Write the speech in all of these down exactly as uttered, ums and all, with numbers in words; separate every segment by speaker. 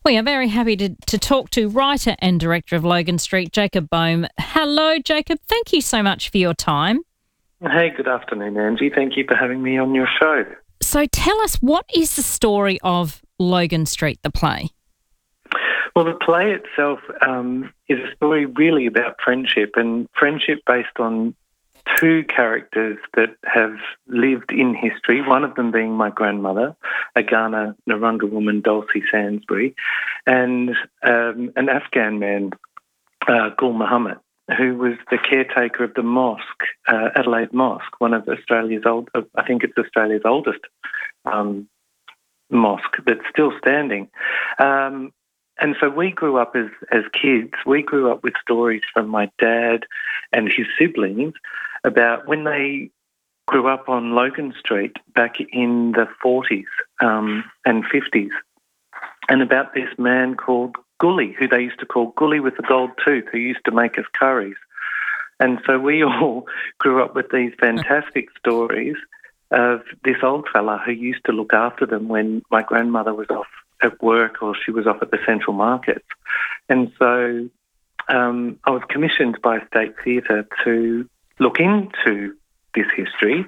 Speaker 1: We are very happy to, to talk to writer and director of Logan Street, Jacob Boehm. Hello, Jacob. Thank you so much for your time.
Speaker 2: Hey, good afternoon, Angie. Thank you for having me on your show.
Speaker 1: So tell us, what is the story of Logan Street, the play?
Speaker 2: Well, the play itself um, is a story really about friendship, and friendship based on two characters that have lived in history, one of them being my grandmother, a Ghana Narungga woman, Dulcie Sainsbury, and um, an Afghan man, uh, Gul Muhammad, who was the caretaker of the mosque, uh, Adelaide Mosque, one of Australia's old, uh, I think it's Australia's oldest um, mosque that's still standing. Um, and so we grew up as, as kids, we grew up with stories from my dad and his siblings about when they grew up on Logan Street back in the forties um, and fifties, and about this man called Gully, who they used to call Gully with the gold tooth, who used to make us curries. And so we all grew up with these fantastic stories of this old fella who used to look after them when my grandmother was off at work or she was off at the Central Markets. And so um, I was commissioned by State Theatre to look into this history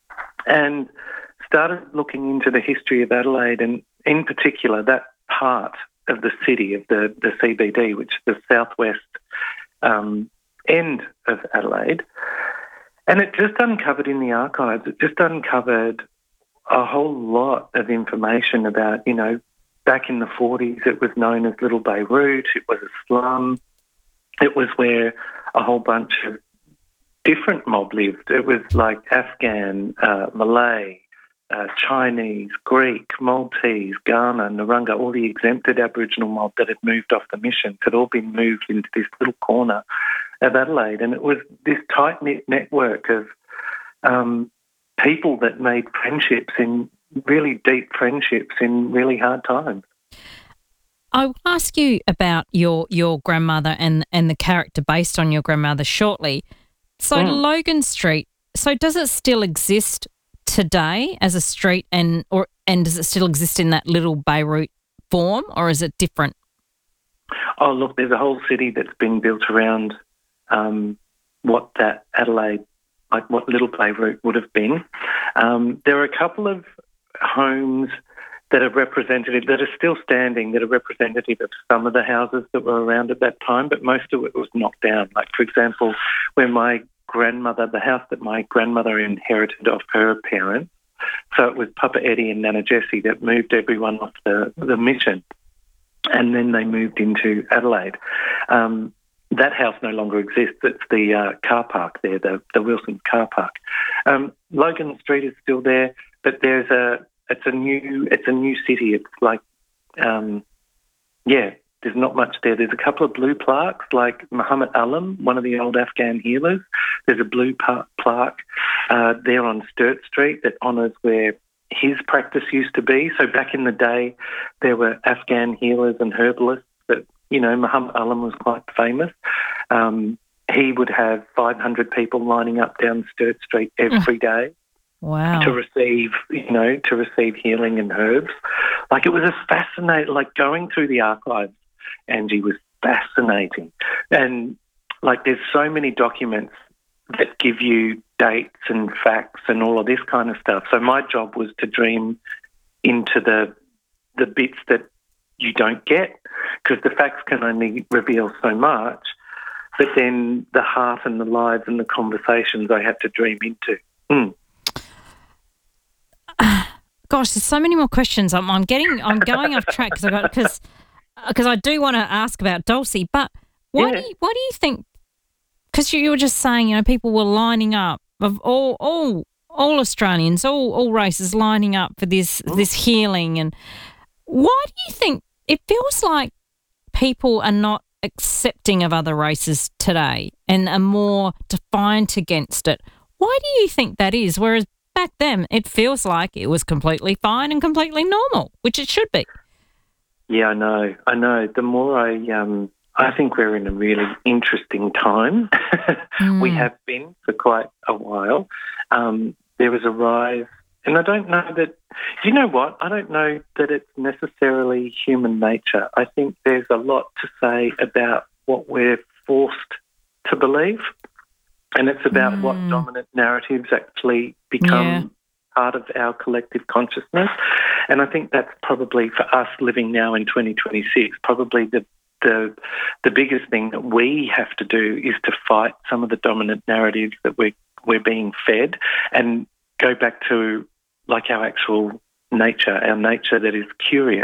Speaker 2: and started looking into the history of Adelaide, and in particular that part of the city, of the, the C B D, which is the southwest um, end of Adelaide. And it just uncovered in the archives, it just uncovered a whole lot of information about, you know, back in the forties it was known as Little Beirut, it was a slum, it was where a whole bunch of different mob lived. It was like Afghan, uh, Malay, uh, Chinese, Greek, Maltese, Ghana, Narungga, all the exempted Aboriginal mob that had moved off the mission had all been moved into this little corner of Adelaide. And it was this tight-knit network of um, people that made friendships, in really deep friendships in really hard times.
Speaker 1: I will ask you about your, your grandmother and, and the character based on your grandmother shortly. So mm. Logan Street, so does it still exist today as a street, and or and does it still exist in that Little Beirut form, or is it different?
Speaker 2: Oh, look, there's a whole city that's been built around um, what that Adelaide, like what Little Beirut would have been. Um, there are a couple of homes that are representative, that are still standing, that are representative of some of the houses that were around at that time, but most of it was knocked down. Like, for example, when my grandmother, the house that my grandmother inherited off her parents, so it was Papa Eddie and Nana Jessie that moved everyone off the, the mission, and then they moved into Adelaide. Um, that house no longer exists. It's the uh, car park there, the, the Wilson's car park. Um, Logan Street is still there, but there's a It's a new, it's a new city. It's like, um, yeah, there's not much there. There's a couple of blue plaques, like Muhammad Alam, one of the old Afghan healers. There's a blue pa- plaque uh, there on Sturt Street that honours where his practice used to be. So back in the day, there were Afghan healers and herbalists that, you know, Muhammad Alam was quite famous. Um, he would have five hundred people lining up down Sturt Street every day.
Speaker 1: Wow.
Speaker 2: To receive, you know, to receive healing and herbs. Like, it was a fascinating, like going through the archives, Angie, was fascinating. And like, there's so many documents that give you dates and facts and all of this kind of stuff. So my job was to dream into the the bits that you don't get, because the facts can only reveal so much. But then the heart and the lives and the conversations I had to dream into. Mm.
Speaker 1: Gosh, there's so many more questions. I'm, I'm getting, I'm going off track because I got because because I do want to ask about Dulcie. But why
Speaker 2: Yeah.
Speaker 1: do you, why do you think? Because you, you were just saying, you know, people were lining up of all all all Australians, all all races lining up for this
Speaker 2: Mm.
Speaker 1: this healing. And why do you think it feels like people are not accepting of other races today and are more defiant against it? Why do you think that is? Whereas back then, it feels like it was completely fine and completely normal, which it should be.
Speaker 2: Yeah, I know. I know. The more I, um, I think we're in a really interesting time. mm. We have been for quite a while. Um, there was a rise And I don't know that, you know what, I don't know that it's necessarily human nature. I think there's a lot to say about what we're forced to believe, and it's about mm. what dominant narratives actually become yeah. part of our collective consciousness. And I think that's probably, for us living now in twenty twenty-six, probably the the the biggest thing that we have to do is to fight some of the dominant narratives that we're, we're being fed and go back to like our actual nature, our nature that is curious,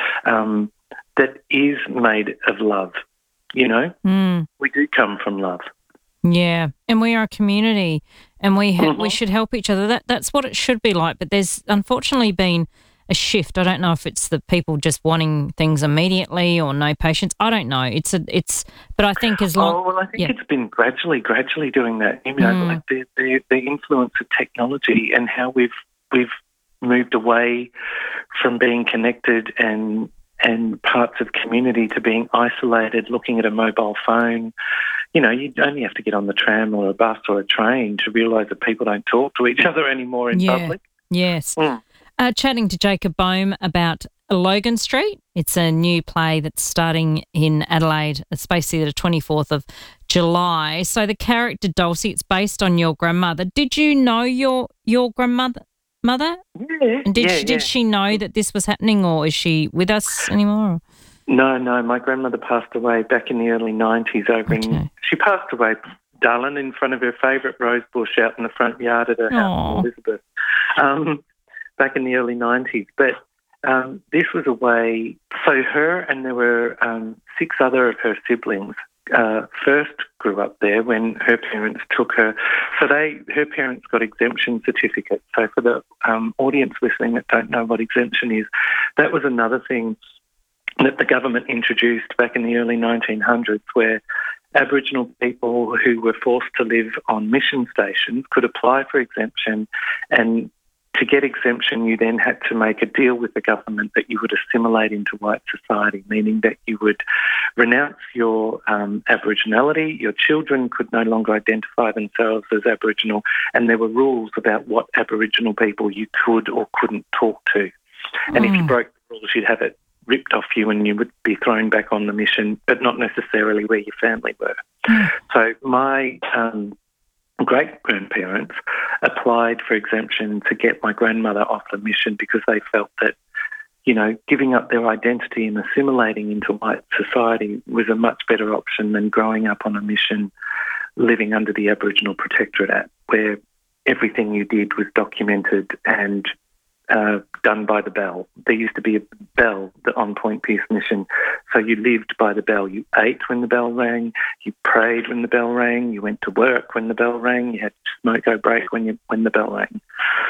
Speaker 2: um, that is made of love, you know?
Speaker 1: Mm.
Speaker 2: We do come from love.
Speaker 1: Yeah, and we are a community, and we ha-
Speaker 2: mm-hmm.
Speaker 1: we should help each other. That That's what it should be like, but there's unfortunately been a shift. I don't know if it's the people just wanting things immediately or no patience. I don't know. It's a, it's, but I think as long.
Speaker 2: Oh well, I think
Speaker 1: yeah.
Speaker 2: it's been gradually, gradually doing that. You know,
Speaker 1: mm.
Speaker 2: like the, the the influence of technology and how we've we've moved away from being connected and and parts of community to being isolated, looking at a mobile phone. You know, you only have to get on the tram or a bus or a train to realise that people don't talk to each other anymore in
Speaker 1: yeah.
Speaker 2: public.
Speaker 1: Yes.
Speaker 2: Mm.
Speaker 1: Uh, chatting to Jacob Boehm about Logan Street. It's a new play that's starting in Adelaide, at Space Theatre, twenty-fourth of July. So the character Dulcie, it's based on your grandmother. Did you know your your grandmother? Mother?
Speaker 2: Yeah.
Speaker 1: And did
Speaker 2: yeah,
Speaker 1: she, did
Speaker 2: yeah.
Speaker 1: she know that this was happening, or is she with us anymore?
Speaker 2: No, no. My grandmother passed away back in the early nineties. Over
Speaker 1: okay.
Speaker 2: in, she passed away, darling, in front of her favourite rose bush out in the front yard at her house in Elizabeth. Um, back in the early nineties. But um, this was a way, so her and there were um, six other of her siblings uh, first grew up there when her parents took her. So they, her parents got exemption certificates. So for the um, audience listening that don't know what exemption is, that was another thing that the government introduced back in the early nineteen hundreds, where Aboriginal people who were forced to live on mission stations could apply for exemption, and to get exemption, you then had to make a deal with the government that you would assimilate into white society, meaning that you would renounce your um, Aboriginality, your children could no longer identify themselves as Aboriginal, and there were rules about what Aboriginal people you could or couldn't talk to. And mm. if you broke the rules, you'd have it ripped off you and you would be thrown back on the mission, but not necessarily where your family were.
Speaker 1: Mm.
Speaker 2: So my um, great-grandparents applied for exemption to get my grandmother off the mission because they felt that, you know, giving up their identity and assimilating into white society was a much better option than growing up on a mission living under the Aboriginal Protectorate Act, where everything you did was documented and uh, done by the bell. There used to be a bell on Point Pearce mission, so you lived by the bell. You ate when the bell rang, you prayed when the bell rang, you went to work when the bell rang, you had smoke-o break when you when the bell rang.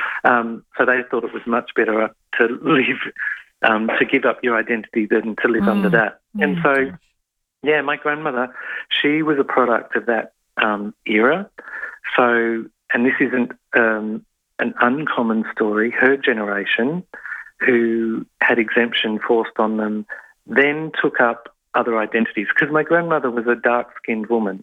Speaker 2: Um, so they thought it was much better to live, um, to give up your identity than to live mm. under that. Mm. And so, yeah, my grandmother, she was a product of that um, era. So, and this isn't um, an uncommon story. Her generation, who had exemption forced on them, then took up other identities, because my grandmother was a dark-skinned woman.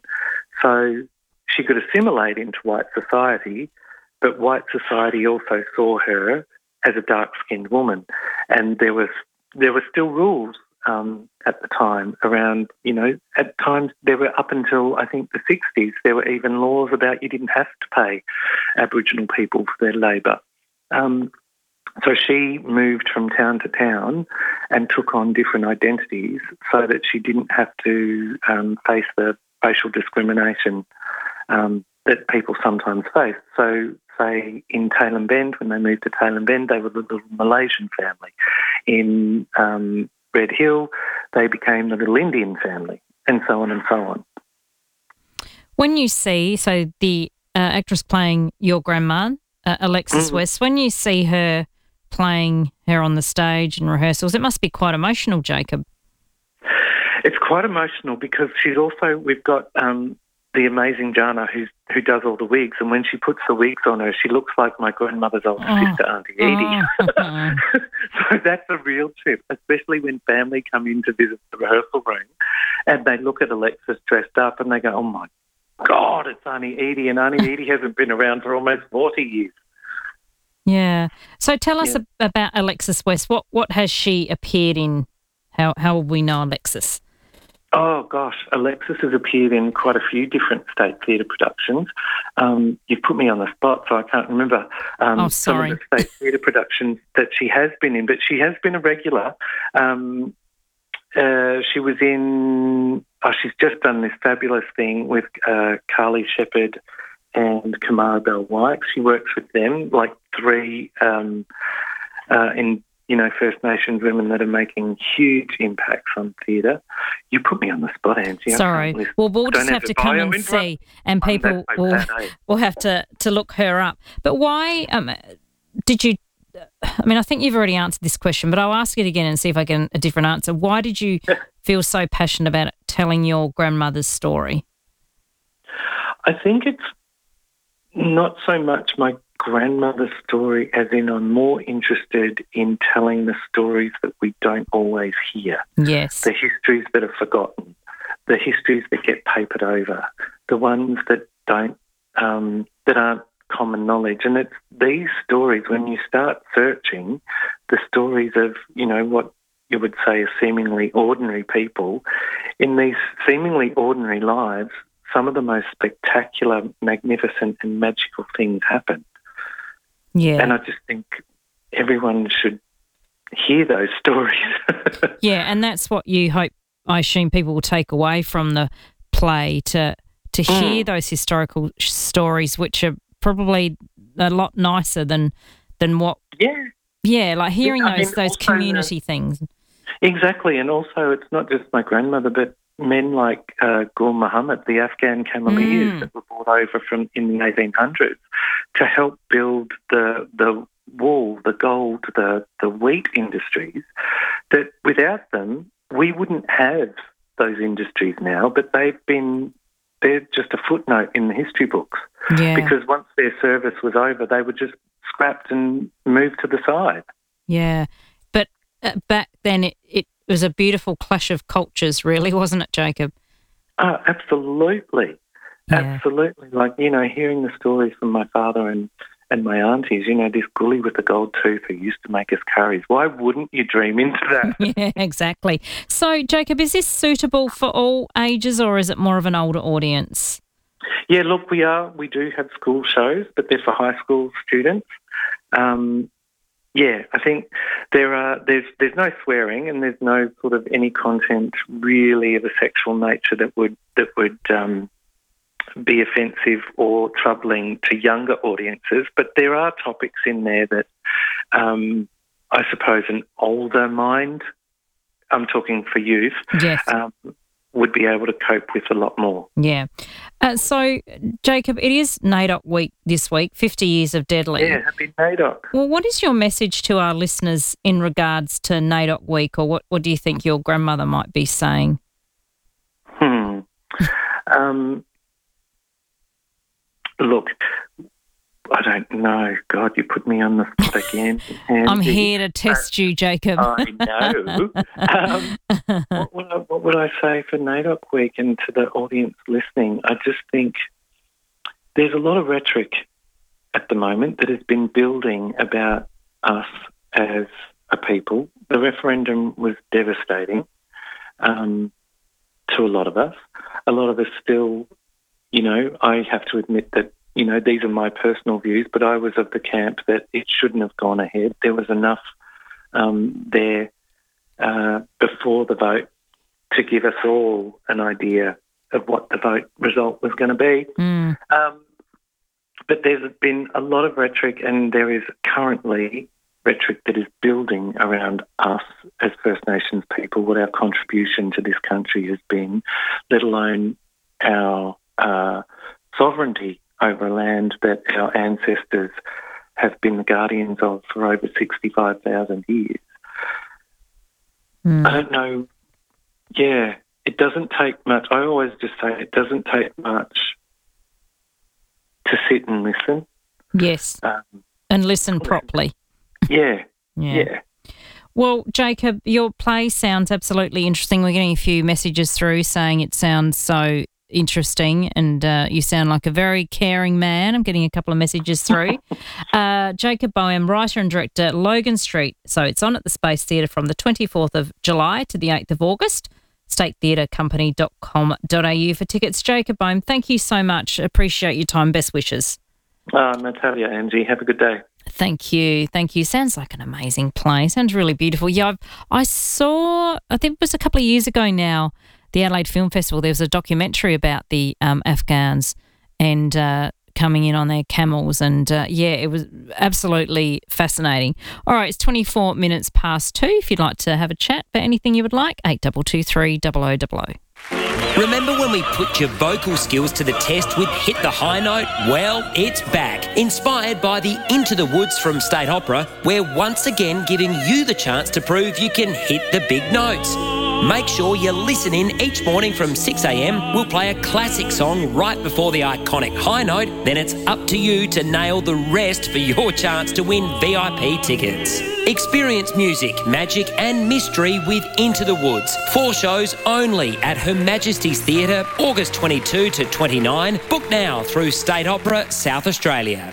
Speaker 2: So she could assimilate into white society, but white society also saw her as a dark-skinned woman. And there was there were still rules um, at the time around, you know, at times there were, up until I think the sixties, there were even laws about you didn't have to pay Aboriginal people for their labour. Um, so she moved from town to town and took on different identities so that she didn't have to um, face the racial discrimination um, that people sometimes face. So, say, in Tailem Bend, when they moved to Tailem Bend, they were the little Malaysian family. In um, Red Hill, they became the little Indian family, and so on and so on.
Speaker 1: When you see, so the uh, actress playing your grandma, uh, Alexis mm. West, when you see her playing her on the stage in rehearsals, it must be quite emotional, Jacob.
Speaker 2: It's quite emotional because she's also, we've got um, the amazing Jana who's, who does all the wigs, and when she puts the wigs on her, she looks like my grandmother's older oh. sister, Auntie Edie. Oh. So that's a real trip, especially when family come in to visit the rehearsal room and they look at Alexis dressed up and they go, oh my God, it's Auntie Edie, and Auntie Edie hasn't been around for almost forty years.
Speaker 1: Yeah. So tell us
Speaker 2: Yeah.
Speaker 1: ab- about Alexis West. What what has she appeared in? How how will we know Alexis?
Speaker 2: Oh, gosh, Alexis has appeared in quite a few different state theatre productions. Um, you've put me on the spot, so I can't remember um,
Speaker 1: Oh,
Speaker 2: some of
Speaker 1: sorry.
Speaker 2: the state theatre productions that she has been in, but she has been a regular. Um, uh, she was in, oh, she's just done this fabulous thing with uh, Carly Shepherd and Kamara Bell White. She works with them, like three um, uh, in you know, First Nations women that are making huge impacts on theatre. You put me on the spot, Angie. I
Speaker 1: Sorry.
Speaker 2: can't listen.
Speaker 1: Well, we'll
Speaker 2: Don't
Speaker 1: just have
Speaker 2: have
Speaker 1: to
Speaker 2: the
Speaker 1: come
Speaker 2: bio
Speaker 1: and
Speaker 2: in front.
Speaker 1: see, and
Speaker 2: Oh,
Speaker 1: people
Speaker 2: that's so
Speaker 1: will
Speaker 2: bad, eh?
Speaker 1: will have to, to look her up. But why? Um, did you? I mean, I think you've already answered this question, but I'll ask it again and see if I get a different answer. Why did you feel so passionate about telling your grandmother's story?
Speaker 2: I think it's not so much my grandmother's story as in I'm more interested in telling the stories that we don't always hear.
Speaker 1: Yes.
Speaker 2: The histories that are forgotten, the histories that get papered over, the ones that don't, um, that aren't common knowledge. And it's these stories, when you start searching the stories of, you know, what you would say are seemingly ordinary people, in these seemingly ordinary lives, some of the most spectacular, magnificent and magical things happen.
Speaker 1: Yeah.
Speaker 2: And I just think everyone should hear those stories.
Speaker 1: Yeah, and that's what you hope, I assume, people will take away from the play, to to hear
Speaker 2: Mm.
Speaker 1: those historical sh- stories, which are probably a lot nicer than than what.
Speaker 2: Yeah,
Speaker 1: Yeah, like hearing
Speaker 2: I
Speaker 1: those
Speaker 2: mean,
Speaker 1: those
Speaker 2: also,
Speaker 1: community things.
Speaker 2: exactly. And also, it's not just my grandmother, but men like uh, Gul Muhammad, the Afghan Cameleers
Speaker 1: Mm.
Speaker 2: that were brought over from in the eighteen hundreds to help build the the wool, the gold, the the wheat industries. That without them, we wouldn't have those industries now. But they've been they're just a footnote in the history books,
Speaker 1: Yeah.
Speaker 2: because once their service was over, they were just scrapped and moved to the side.
Speaker 1: Yeah, but uh, back then it, it was a beautiful clash of cultures, really, wasn't it, Jacob?
Speaker 2: Oh, absolutely.
Speaker 1: Yeah.
Speaker 2: Absolutely. Like, you know, hearing the stories from my father and, and my aunties, you know, this gully with the gold tooth who used to make us curries. Why wouldn't you dream into that?
Speaker 1: Yeah, exactly. So, Jacob, is this suitable for all ages, or is it more of an older audience?
Speaker 2: Yeah, look, we are. We do have school shows, but they're for high school students. Um, yeah, I think there are. There's there's no swearing, and there's no sort of any content really of a sexual nature that would that would um, be offensive or troubling to younger audiences. But there are topics in there that um, I suppose an older mind, I'm talking for youth,
Speaker 1: Yes.
Speaker 2: um, would be able to cope with a lot more.
Speaker 1: Yeah. Uh, so, Jacob, it is NAIDOC week this week, fifty years of Deadly.
Speaker 2: Yeah, happy NAIDOC.
Speaker 1: Well, what is your message to our listeners in regards to NAIDOC week, or what, what do you think your grandmother might be saying?
Speaker 2: Hmm. um, look, I don't know. God, you put me on the spot again.
Speaker 1: I'm
Speaker 2: Angie.
Speaker 1: here to test you, Jacob.
Speaker 2: I know. um, what, would I, what would I say for NAIDOC week and to the audience listening? I just think there's a lot of rhetoric at the moment that has been building about us as a people. The referendum was devastating um, to a lot of us. A lot of us still, you know, I have to admit that, you know, these are my personal views, but I was of the camp that it shouldn't have gone ahead. There was enough um, there uh, before the vote to give us all an idea of what the vote result was going to be.
Speaker 1: Mm.
Speaker 2: Um, but there's been a lot of rhetoric, and there is currently rhetoric that is building around us as First Nations people, what our contribution to this country has been, let alone our uh, sovereignty over land that our ancestors have been the guardians of for over sixty-five thousand years.
Speaker 1: Mm.
Speaker 2: I don't know. Yeah, it doesn't take much. I always just say it doesn't take much to sit and listen.
Speaker 1: Yes,
Speaker 2: Um,
Speaker 1: and listen properly.
Speaker 2: yeah,
Speaker 1: Yeah.
Speaker 2: yeah.
Speaker 1: Well, Jacob, your play sounds absolutely interesting. We're getting a few messages through saying it sounds so interesting, and uh, you sound like a very caring man. I'm getting a couple of messages through. uh, Jacob Boehm, writer and director, Logan Street. So it's on at the Space Theatre from the twenty-fourth of July to the eighth of August. state theatre company dot com dot a u for tickets. Jacob Boehm, thank you so much. Appreciate your time. Best wishes.
Speaker 2: Uh, Natalia, Angie, have a good day.
Speaker 1: Thank you. Thank you. Sounds like an amazing play. Sounds really beautiful. Yeah, I've, I saw, I think it was a couple of years ago now, the Adelaide Film Festival, there was a documentary about the um, Afghans and uh, coming in on their camels. And, uh, yeah, it was absolutely fascinating. All right, it's twenty-four minutes past two. If you'd like to have a chat for anything you would like, eight two two three, double oh double oh.
Speaker 3: Remember when we put your vocal skills to the test with Hit the High Note? Well, it's back. Inspired by the Into the Woods from State Opera, we're once again giving you the chance to prove you can hit the big notes. Make sure you listen in each morning from six a m. We'll play a classic song right before the iconic high note. Then it's up to you to nail the rest for your chance to win V I P tickets. Experience music, magic and mystery with Into the Woods. Four shows only at Her Majesty's Theatre, August twenty-second to twenty-ninth. Book now through State Opera South Australia.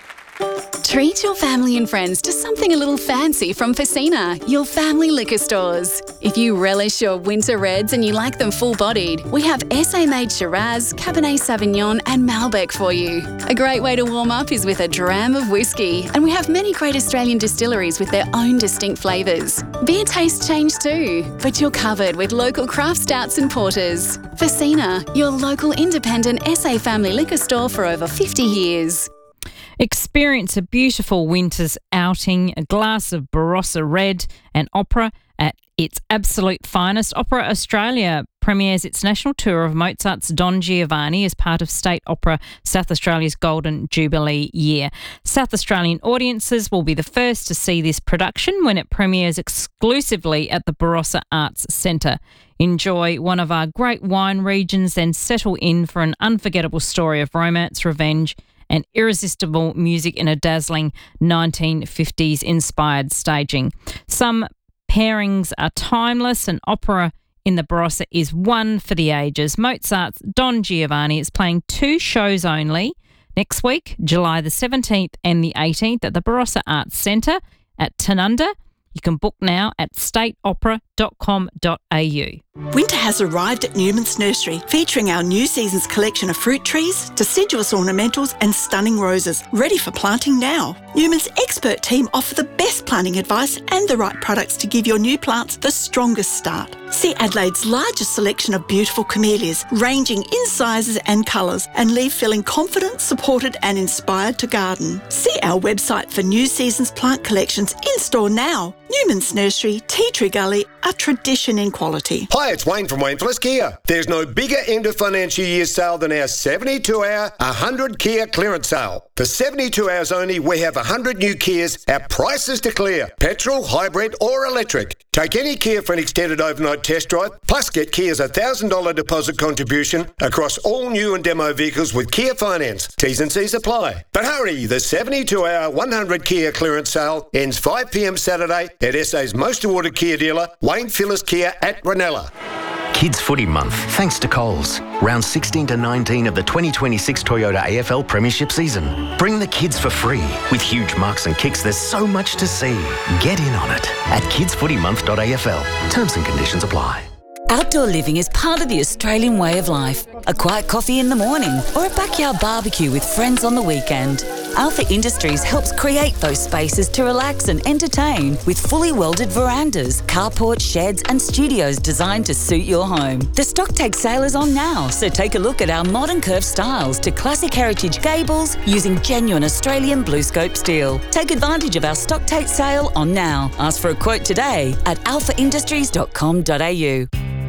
Speaker 4: Treat your family and friends to something a little fancy from Facina, your family liquor stores. If you relish your winter reds and you like them full-bodied, we have S A-made Shiraz, Cabernet Sauvignon and Malbec for you. A great way to warm up is with a dram of whiskey, and we have many great Australian distilleries with their own distinct flavours. Beer tastes change too, but you're covered with local craft stouts and porters. Facina, your local independent S A family liquor store for over fifty years.
Speaker 1: Experience a beautiful winter's outing, a glass of Barossa Red and opera at its absolute finest. Opera Australia premieres its national tour of Mozart's Don Giovanni as part of State Opera South Australia's Golden Jubilee year. South Australian audiences will be the first to see this production when it premieres exclusively at the Barossa Arts Centre. Enjoy one of our great wine regions, then settle in for an unforgettable story of romance, revenge and irresistible music in a dazzling nineteen fifties inspired staging. Some pairings are timeless, and opera in the Barossa is one for the ages. Mozart's Don Giovanni is playing two shows only next week, July the seventeenth and the eighteenth at the Barossa Arts Centre at Tanunda. You can book now at state opera dot com dot a u.
Speaker 5: Winter has arrived at Newman's Nursery, featuring our new season's collection of fruit trees, deciduous ornamentals and stunning roses, ready for planting now. Newman's expert team offer the best planting advice and the right products to give your new plants the strongest start. See Adelaide's largest selection of beautiful camellias, ranging in sizes and colours, and leave feeling confident, supported and inspired to garden. See our website for new season's plant collections in store now. Newman's Nursery, Tea Tree Gully, a tradition in quality.
Speaker 6: Hi, it's Wayne from Wayne Plus Kia. There's no bigger end of financial year sale than our seventy-two hour, one hundred Kia clearance sale. For seventy-two hours only, we have one hundred new Kias at prices to clear. Petrol, hybrid or electric. Take any Kia for an extended overnight test drive, plus get Kia's one thousand dollars deposit contribution across all new and demo vehicles with Kia Finance. T's and C's apply. But hurry, the seventy-two hour, one hundred Kia clearance sale ends five p m Saturday at S A's most awarded Kia dealer, Wayne Phillips Kia at Ranella.
Speaker 7: Kids Footy Month, thanks to Coles. Round sixteen to nineteen of the twenty twenty-six Toyota A F L Premiership season. Bring the kids for free. With huge marks and kicks, there's so much to see. Get in on it at kids footy month dot a f l. Terms and conditions apply.
Speaker 8: Outdoor living is part of the Australian way of life. A quiet coffee in the morning or a backyard barbecue with friends on the weekend. Alpha Industries helps create those spaces to relax and entertain with fully welded verandas, carports, sheds and studios designed to suit your home. The stock take sale is on now, so take a look at our modern curved styles to classic heritage gables using genuine Australian BlueScope steel. Take advantage of our stock take sale on now. Ask for a quote today at alpha industries dot com dot a u.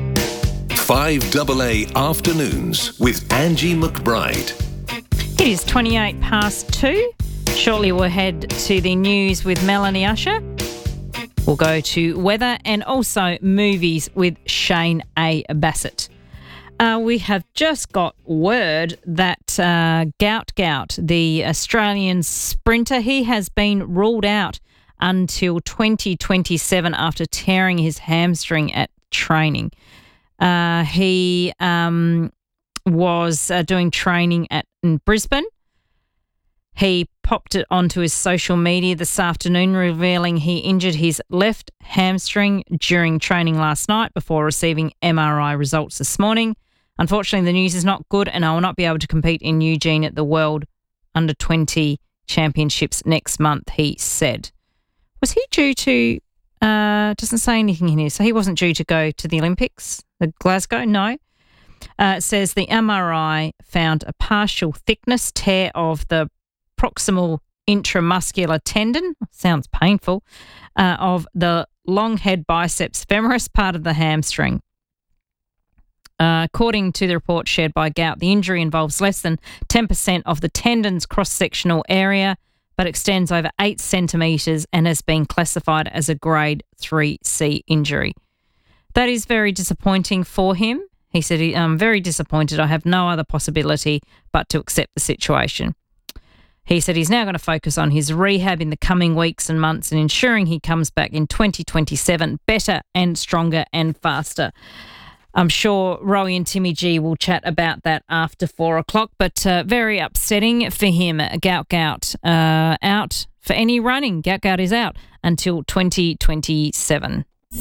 Speaker 9: five A A Afternoons with Angie McBride.
Speaker 1: It is twenty-eight past two. Shortly we'll head to the news with Melanie Usher. We'll go to weather and also movies with Shane A. Bassett. Uh, we have just got word that uh, Gout Gout, the Australian sprinter, he has been ruled out until twenty twenty-seven after tearing his hamstring at training. Uh, he um, was uh, doing training at in Brisbane. He popped it onto his social media this afternoon, revealing he injured his left hamstring during training last night before receiving M R I results this morning. Unfortunately, the news is not good, and I will not be able to compete in Eugene at the World Under twenty Championships next month, he said. Was he due to, uh, doesn't say anything in here, so he wasn't due to go to the Olympics, the Glasgow? No. Uh, it says the M R I found a partial thickness tear of the proximal intramuscular tendon, sounds painful, uh, of the long head biceps femoris, part of the hamstring. Uh, according to the report shared by Gout, the injury involves less than ten percent of the tendon's cross-sectional area, but extends over eight centimetres and has been classified as a grade three C injury. That is very disappointing for him. He said, I'm very disappointed. I have no other possibility but to accept the situation. He said he's now going to focus on his rehab in the coming weeks and months and ensuring he comes back in twenty twenty-seven better and stronger and faster. I'm sure Rowie and Timmy G will chat about that after four o'clock, but uh, very upsetting for him. Gout Gout uh, out for any running. Gout Gout is out until twenty twenty-seven.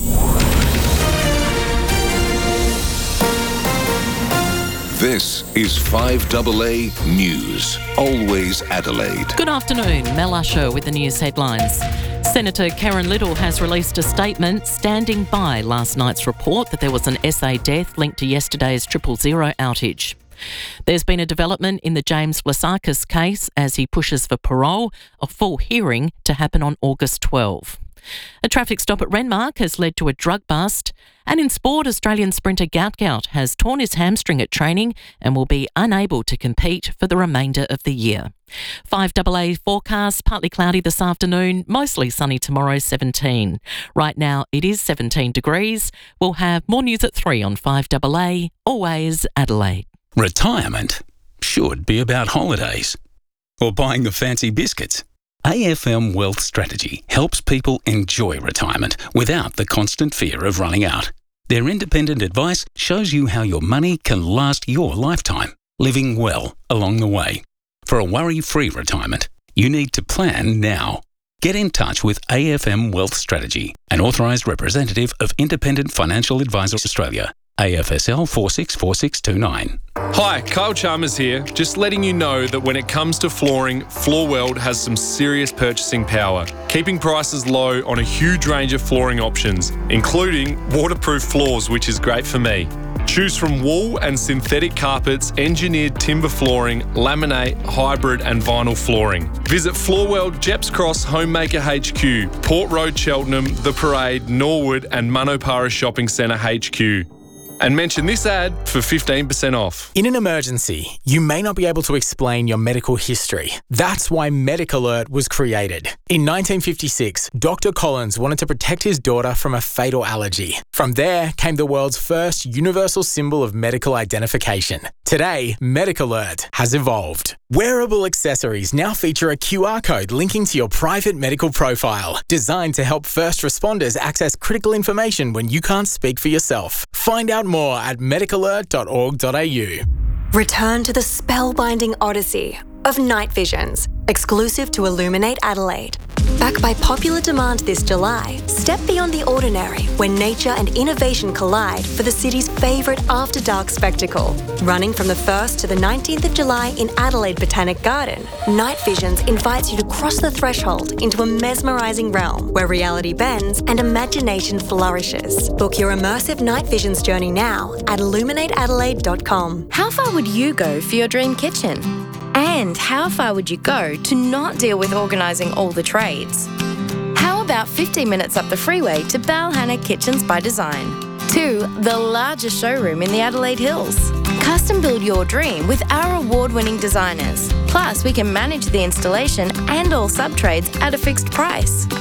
Speaker 9: This is five A A News, always Adelaide.
Speaker 10: Good afternoon, Mel Usher with the news headlines. Senator Karen Little has released a statement standing by last night's report that there was an S A death linked to yesterday's triple zero outage. There's been a development in the James Vlasakis case as he pushes for parole, a full hearing to happen on August twelfth. A traffic stop at Renmark has led to a drug bust. And in sport, Australian sprinter Gout Gout has torn his hamstring at training and will be unable to compete for the remainder of the year. five A A forecast, partly cloudy this afternoon, mostly sunny tomorrow, seventeen. Right now it is seventeen degrees. We'll have more news at three on five A A, always Adelaide.
Speaker 11: Retirement should be about holidays or buying the fancy biscuits. A F M Wealth Strategy helps people enjoy retirement without the constant fear of running out. Their independent advice shows you how your money can last your lifetime, living well along the way. For a worry-free retirement, you need to plan now. Get in touch with A F M Wealth Strategy, an authorised representative of Independent Financial Advisors Australia. A F S L four six four six two nine.
Speaker 12: Hi, Kyle Chalmers here. Just letting you know that when it comes to flooring, Floorweld has some serious purchasing power, keeping prices low on a huge range of flooring options, including waterproof floors, which is great for me. Choose from wool and synthetic carpets, engineered timber flooring, laminate, hybrid and vinyl flooring. Visit Floorweld, Jeps Cross, Homemaker H Q, Port Road, Cheltenham, The Parade, Norwood and Manopara Shopping Centre H Q. And mention this ad for fifteen percent off.
Speaker 13: In an emergency, you may not be able to explain your medical history. That's why MedicAlert was created. In nineteen fifty-six, Doctor Collins wanted to protect his daughter from a fatal allergy. From there came the world's first universal symbol of medical identification. Today, MedicAlert has evolved. Wearable accessories now feature a Q R code linking to your private medical profile, designed to help first responders access critical information when you can't speak for yourself. Find out more at medicalert dot org dot a u.
Speaker 14: Return to the spellbinding odyssey of Night Visions, exclusive to Illuminate Adelaide. Back by popular demand this July, step beyond the ordinary when nature and innovation collide for the city's favourite after-dark spectacle. Running from the first to the nineteenth of July in Adelaide Botanic Garden, Night Visions invites you to cross the threshold into a mesmerising realm where reality bends and imagination flourishes. Book your immersive Night Visions journey now at illuminate adelaide dot com.
Speaker 15: How far would you go for your dream kitchen? And how far would you go to not deal with organising all the trades? How about fifteen minutes up the freeway to Balhanna Kitchens by Design? To the largest showroom in the Adelaide Hills. Custom build your dream with our award-winning designers. Plus, we can manage the installation and all sub-trades at a fixed price. Balhanna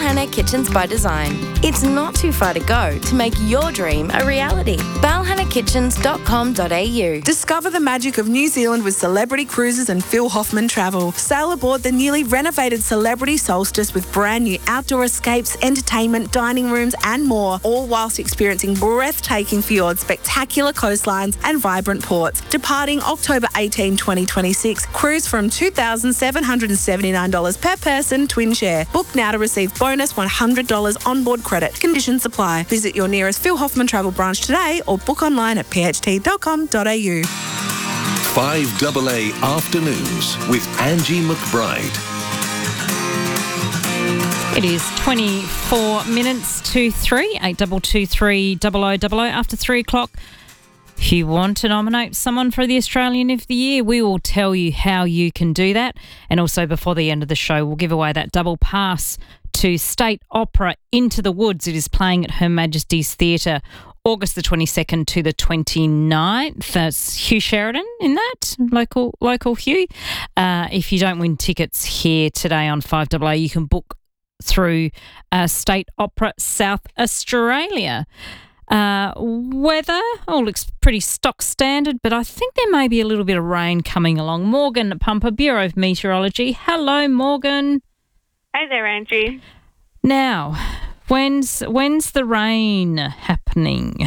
Speaker 15: Balhanna Kitchens by Design. It's not too far to go to make your dream a reality. balhanna kitchens dot com dot a u.
Speaker 16: Discover the magic of New Zealand with Celebrity Cruises and Phil Hoffman Travel. Sail aboard the newly renovated Celebrity Solstice with brand new outdoor escapes, entertainment, dining rooms and more, all whilst experiencing breathtaking fjords, spectacular coastlines and vibrant ports. Departing October eighteenth, twenty twenty-six, cruise from two thousand seven hundred seventy-nine dollars per person, twin share. Book now to receive bonus one hundred dollars onboard credit. Conditions apply. Visit your nearest Phil Hoffman Travel branch today or book online at p h t dot com dot a u.
Speaker 9: five A A Afternoons with Angie McBride.
Speaker 1: It is twenty-four minutes to three, eight two two three double oh double oh after three o'clock. If you want to nominate someone for the Australian of the Year, we will tell you how you can do that. And also before the end of the show, we'll give away that double pass to State Opera Into the Woods. It is playing at Her Majesty's Theatre August the twenty-second to the twenty-ninth. That's Hugh Sheridan in that, local local Hugh. Uh, if you don't win tickets here today on five A A, you can book through uh, State Opera South Australia. Uh, weather, oh, looks pretty stock standard, but I think there may be a little bit of rain coming along. Morgan Pumper, Bureau of Meteorology. Hello, Morgan.
Speaker 17: Hey there, Angie.
Speaker 1: Now, when's when's the rain happening?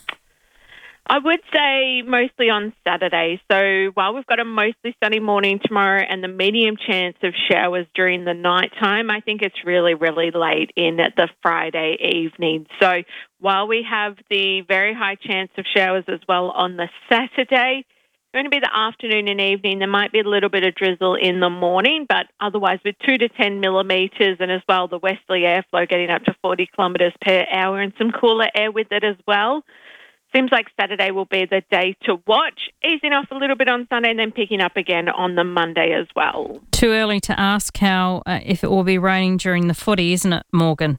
Speaker 17: I would say mostly on Saturday. So while we've got a mostly sunny morning tomorrow and the medium chance of showers during the night time, I think it's really, really late in the Friday evening. So while we have the very high chance of showers as well on the Saturday, it's going to be the afternoon and evening. There might be a little bit of drizzle in the morning, but otherwise with two to ten millimetres and as well the westerly airflow getting up to forty kilometres per hour and some cooler air with it as well. Seems like Saturday will be the day to watch, easing off a little bit on Sunday and then picking up again on the Monday as well.
Speaker 1: Too early to ask how uh, if it will be raining during the footy, isn't it, Morgan?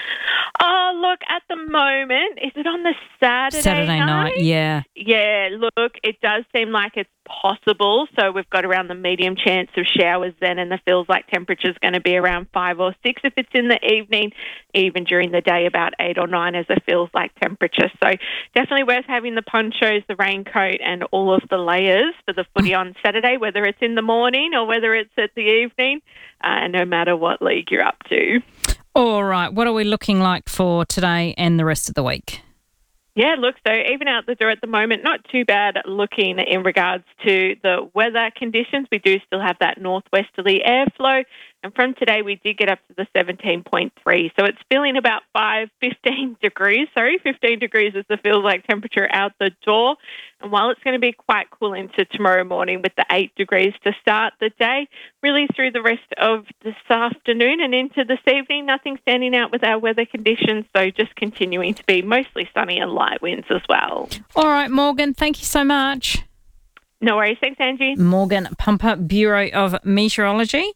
Speaker 17: Oh, look, at the moment, is it on the Saturday,
Speaker 1: Saturday night? night, yeah.
Speaker 17: Yeah, look, it does seem like it's possible. So we've got around the medium chance of showers then, and the feels like temperature's going to be around five or six if it's in the evening, even during the day about eight or nine as it feels like temperature. So definitely worth having the ponchos, the raincoat and all of the layers for the footy on Saturday, whether it's in the morning or whether it's at the evening, uh, no matter what league you're up to.
Speaker 1: All right, what are we looking like for today and the rest of the week?
Speaker 17: Yeah, look, so even out the door at the moment, not too bad looking in regards to the weather conditions. We do still have that northwesterly airflow. And from today, we did get up to the seventeen point three. So it's feeling about five, fifteen degrees. Sorry, fifteen degrees is the feels like temperature out the door. And while it's going to be quite cool into tomorrow morning with the eight degrees to start the day, really through the rest of this afternoon and into this evening, nothing standing out with our weather conditions. So just continuing to be mostly sunny and light winds as well.
Speaker 1: All right, Morgan, thank you so much.
Speaker 17: No worries. Thanks, Angie.
Speaker 1: Morgan Pumper, Bureau of Meteorology.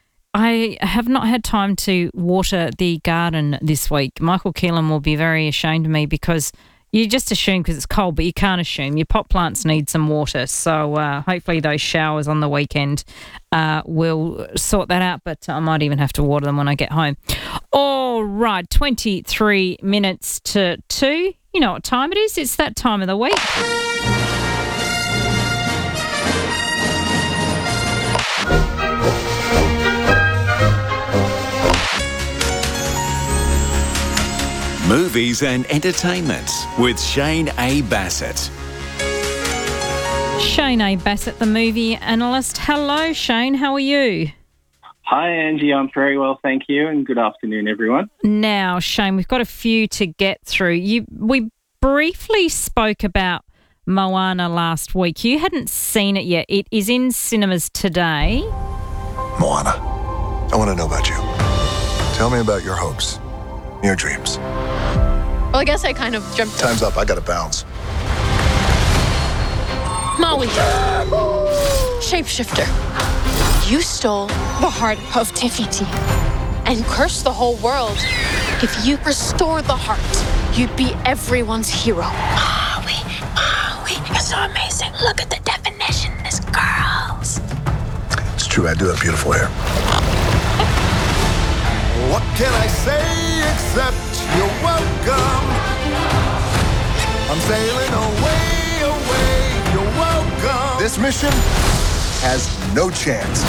Speaker 1: I have not had time to water the garden this week. Michael Keelan will be very ashamed of me because you just assume because it's cold, but you can't assume. Your pot plants need some water. So uh, hopefully those showers on the weekend uh, will sort that out, but I might even have to water them when I get home. All right, twenty-three minutes to two. You know what time it is? It's that time of the week.
Speaker 18: Movies and entertainment with Shane A. Bassett.
Speaker 1: Shane A. Bassett, the movie analyst. Hello, Shane. How are you?
Speaker 19: Hi, Angie. I'm very well, thank you, and good afternoon, everyone.
Speaker 1: Now, Shane, we've got a few to get through. You, we briefly spoke about Moana last week. You hadn't seen it yet. It is in cinemas today.
Speaker 20: Moana, I want to know about you. Tell me about your hopes, your dreams.
Speaker 21: Well, I guess I kind of jumped.
Speaker 20: Time's up. I gotta bounce.
Speaker 21: Maui. Shapeshifter. You stole the heart of Te Fiti and cursed the whole world. If you restore the heart, you'd be everyone's hero.
Speaker 22: Maui, Maui, you're so amazing. Look at the definition, this girl's.
Speaker 20: It's true, I do have beautiful hair.
Speaker 2: What can I say except you're welcome? I'm sailing away, away, you're welcome.
Speaker 20: This mission has no chance.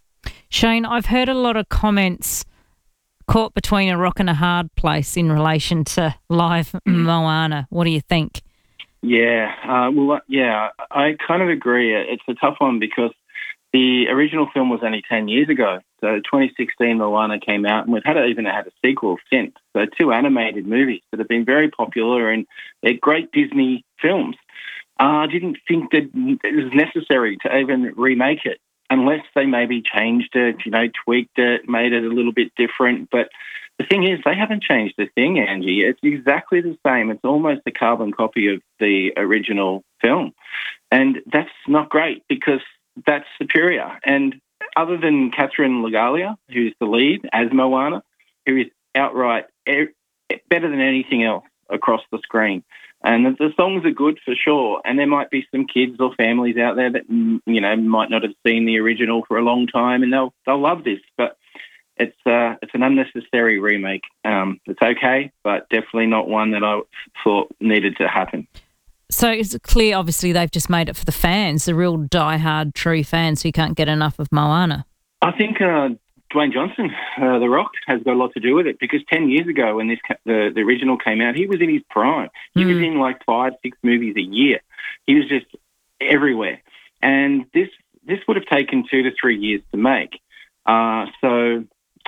Speaker 1: Shane, I've heard a lot of comments caught between a rock and a hard place in relation to live Moana. What do you think?
Speaker 19: Yeah, uh, well, yeah, I kind of agree. It's a tough one because the original film was only ten years ago. So twenty sixteen, Moana came out, and we've had a, even had a sequel since. So two animated movies that have been very popular, and they're great Disney films. Uh, I didn't think that it was necessary to even remake it unless they maybe changed it, you know, tweaked it, made it a little bit different. But the thing is, they haven't changed a thing, Angie. It's exactly the same. It's almost a carbon copy of the original film. And that's not great because that's superior. And other than Catherine Legalia, who's the lead as Moana, who is outright better than anything else across the screen. And the, the songs are good for sure. And there might be some kids or families out there that, you know, might not have seen the original for a long time and they'll they'll love this. But it's uh, it's an unnecessary remake. Um, it's okay, but definitely not one that I thought needed to happen.
Speaker 1: So it's clear, obviously, they've just made it for the fans, the real diehard, true fans who can't get enough of Moana.
Speaker 19: I think uh, Dwayne Johnson, uh, The Rock, has got a lot to do with it because ten years ago when this ca- the, the original came out, he was in his prime. He mm. was in like five, six movies a year. He was just everywhere. And this this would have taken two to three years to make. Uh, so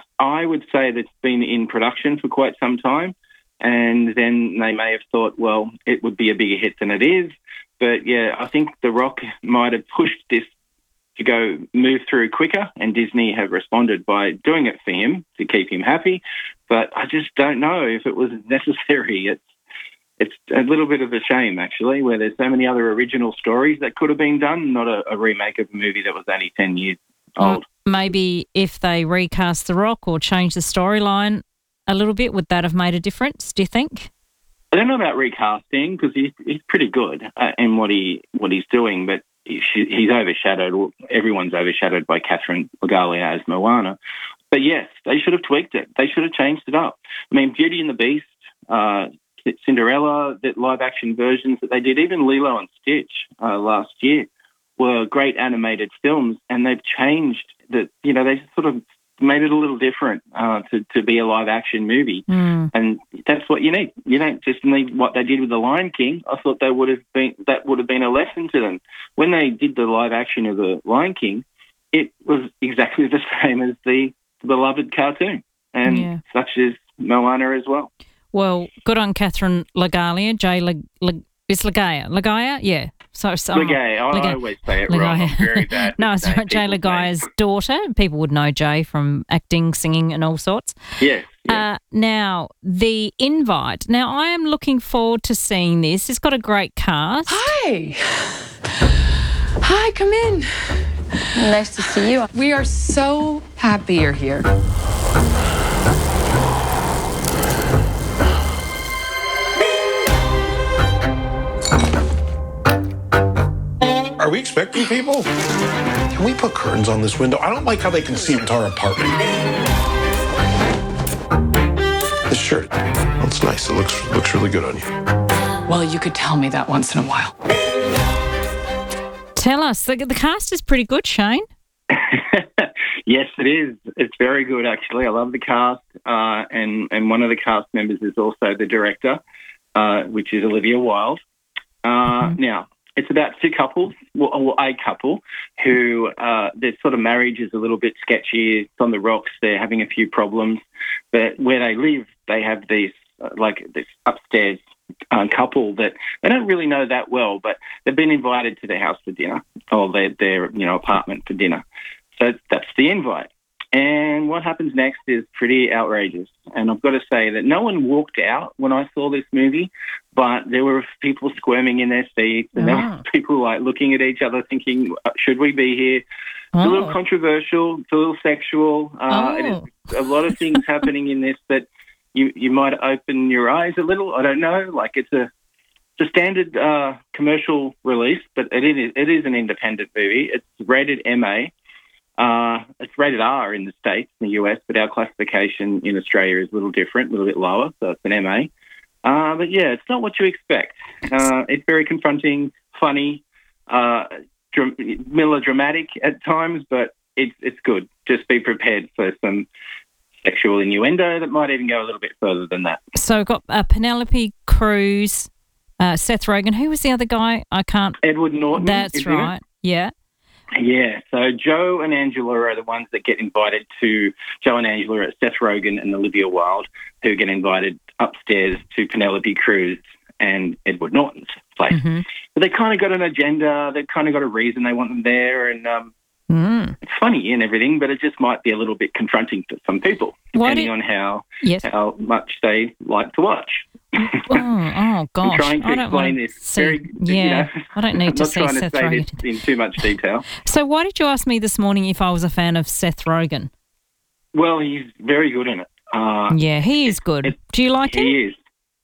Speaker 19: I would say that it's been in production for quite some time. And then they may have thought, well, it would be a bigger hit than it is. But, yeah, I think The Rock might have pushed this to go move through quicker, and Disney have responded by doing it for him to keep him happy. But I just don't know if it was necessary. It's it's a little bit of a shame, actually, where there's so many other original stories that could have been done, not a, a remake of a movie that was only ten years old.
Speaker 1: Maybe if they recast The Rock or change the storyline a little bit, would that have made a difference, do you think?
Speaker 19: I don't know about recasting because he's, he's pretty good uh, in what he what he's doing, but he's overshadowed, everyone's overshadowed by Catherine Legalia as Moana. But yes, they should have tweaked it. They should have changed it up. I mean, Beauty and the Beast, uh, Cinderella, the live-action versions that they did, even Lilo and Stitch uh, last year, were great animated films, and they've changed the, you know, they sort of made it a little different uh, to, to be a live-action movie.
Speaker 1: Mm.
Speaker 19: And that's what you need. You don't just need what they did with The Lion King. I thought they would have been that would have been a lesson to them. When they did the live-action of The Lion King, it was exactly the same as the beloved cartoon, and
Speaker 1: yeah.
Speaker 19: such is Moana as well.
Speaker 1: Well, good on Catherine Legalia. Jay Leg, Leg, is Legaia. Legaia? Yeah. So, so
Speaker 19: Legaia. I, I always say it Legaia. wrong. I'm very bad.
Speaker 1: No, it's right. Jay Legaia's daughter. People would know Jay from acting, singing and all sorts.
Speaker 19: Yes. yes.
Speaker 1: Uh, now, the invite. Now, I am looking forward to seeing this. It's got a great cast.
Speaker 3: Hi. Hi, come in.
Speaker 23: Nice to see you.
Speaker 3: We are so happy you're here.
Speaker 24: Are we expecting people? Can we put curtains on this window? I don't like how they can see into our apartment. This shirt, well, it's nice. It looks looks really good on you.
Speaker 3: Well, you could tell me that once in a while.
Speaker 1: Tell us. The, the cast is pretty good, Shane.
Speaker 19: Yes, it is. It's very good, actually. I love the cast, uh, and, and one of the cast members is also the director, uh, which is Olivia Wilde. Uh, mm-hmm. Now, it's about two couples, well, a couple, who uh, their sort of marriage is a little bit sketchy. It's on the rocks. They're having a few problems. But where they live, they have these, uh, like this upstairs uh, couple that they don't really know that well, but they've been invited to their house for dinner, or their, their you know, apartment for dinner. So that's the invite. And what happens next is pretty outrageous. And I've got to say that no one walked out when I saw this movie, but there were people squirming in their seats, and oh. there were people like looking at each other thinking, should we be here? It's oh. a little controversial. It's a little sexual. Uh,
Speaker 1: oh.
Speaker 19: It is a lot of things happening in this that you, you might open your eyes a little. I don't know. Like it's a, it's a standard uh, commercial release, but it is, it is an independent movie. It's rated M A. Uh, it's rated R in the States, in the U S, but our classification in Australia is a little different, a little bit lower, so it's an M A. Uh, but yeah, it's not what you expect. Uh, it's very confronting, funny, uh, dr- melodramatic at times, but it's it's good. Just be prepared for some sexual innuendo that might even go a little bit further than that.
Speaker 1: So we've got uh, Penelope Cruz, uh, Seth Rogen. Who was the other guy? I can't...
Speaker 19: Edward Norton.
Speaker 1: That's right,
Speaker 19: it?
Speaker 1: yeah.
Speaker 19: Yeah, so Joe and Angela are the ones that get invited to, Joe and Angela are Seth Rogen and Olivia Wilde, who get invited upstairs to Penelope Cruz and Edward Norton's place.
Speaker 1: Mm-hmm.
Speaker 19: But they kind of got an agenda, they've kind of got a reason they want them there, and um,
Speaker 1: mm.
Speaker 19: it's funny and everything, but it just might be a little bit confronting to some people, depending on how
Speaker 1: yes.
Speaker 19: how much they like to watch.
Speaker 1: oh, oh, gosh.
Speaker 19: I'm trying to
Speaker 1: I don't
Speaker 19: explain
Speaker 1: want
Speaker 19: this
Speaker 1: to see,
Speaker 19: very,
Speaker 1: yeah,
Speaker 19: you know,
Speaker 1: I don't need
Speaker 19: I'm
Speaker 1: to
Speaker 19: not
Speaker 1: see
Speaker 19: trying
Speaker 1: Seth
Speaker 19: to say
Speaker 1: Rogen.
Speaker 19: this in too much detail.
Speaker 1: So why did you ask me this morning if I was a fan of Seth Rogen?
Speaker 19: Well, he's very good in it. Uh,
Speaker 1: yeah, he is good. It, do you like
Speaker 19: he
Speaker 1: him?
Speaker 19: He is.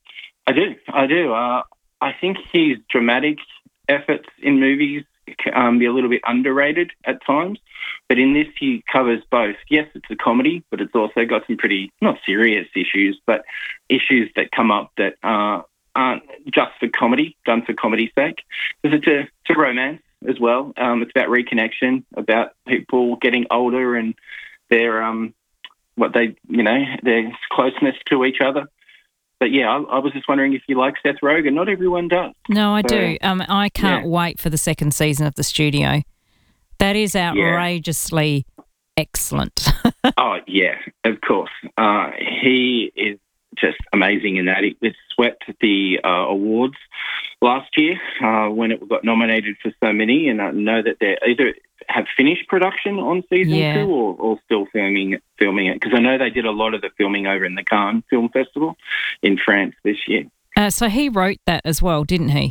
Speaker 19: I do. I do. Uh, I think his dramatic efforts in movies can um, be a little bit underrated at times. But in this, he covers both. Yes, it's a comedy, but it's also got some pretty, not serious issues, but issues that come up that uh, aren't just for comedy, done for comedy's sake. Because it's a, it's a romance as well. Um, it's about reconnection, about people getting older and their, um, what they, you know, their closeness to each other. But yeah, I, I was just wondering if you like Seth Rogen. Not everyone does.
Speaker 1: No, I
Speaker 19: so,
Speaker 1: do. Um, I can't
Speaker 19: yeah.
Speaker 1: wait for the second season of The Studio. That is outrageously yeah. excellent.
Speaker 19: Oh, yeah, of course. Uh, he is just amazing in that. It, it swept the uh, awards last year uh, when it got nominated for so many, and I know that they either have finished production on season
Speaker 1: yeah.
Speaker 19: two or, or still filming it, filming it, because I know they did a lot of the filming over in the Cannes Film Festival in France this year.
Speaker 1: Uh, so he wrote that as well, didn't he?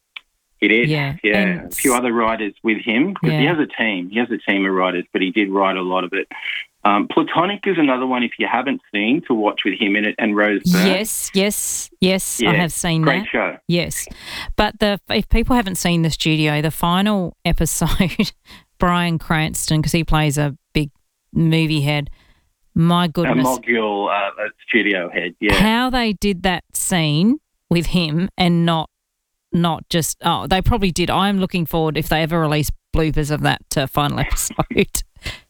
Speaker 19: He did,
Speaker 1: yeah.
Speaker 19: yeah.
Speaker 1: And
Speaker 19: a few other writers with him, because
Speaker 1: yeah.
Speaker 19: he has a team. He has a team of writers, but he did write a lot of it. Um, Platonic is another one, if you haven't seen, to watch with him in it and Rose Byrne.
Speaker 1: Yes, yes, yes,
Speaker 19: yeah,
Speaker 1: I have seen
Speaker 19: great
Speaker 1: that.
Speaker 19: show.
Speaker 1: Yes. But the if people haven't seen The Studio, the final episode, Bryan Cranston, because he plays a big movie head, my goodness.
Speaker 19: A mogul uh, a studio head, yeah.
Speaker 1: How they did that scene with him and not Not just, oh, they probably did. I'm looking forward if they ever release bloopers of that uh, final episode.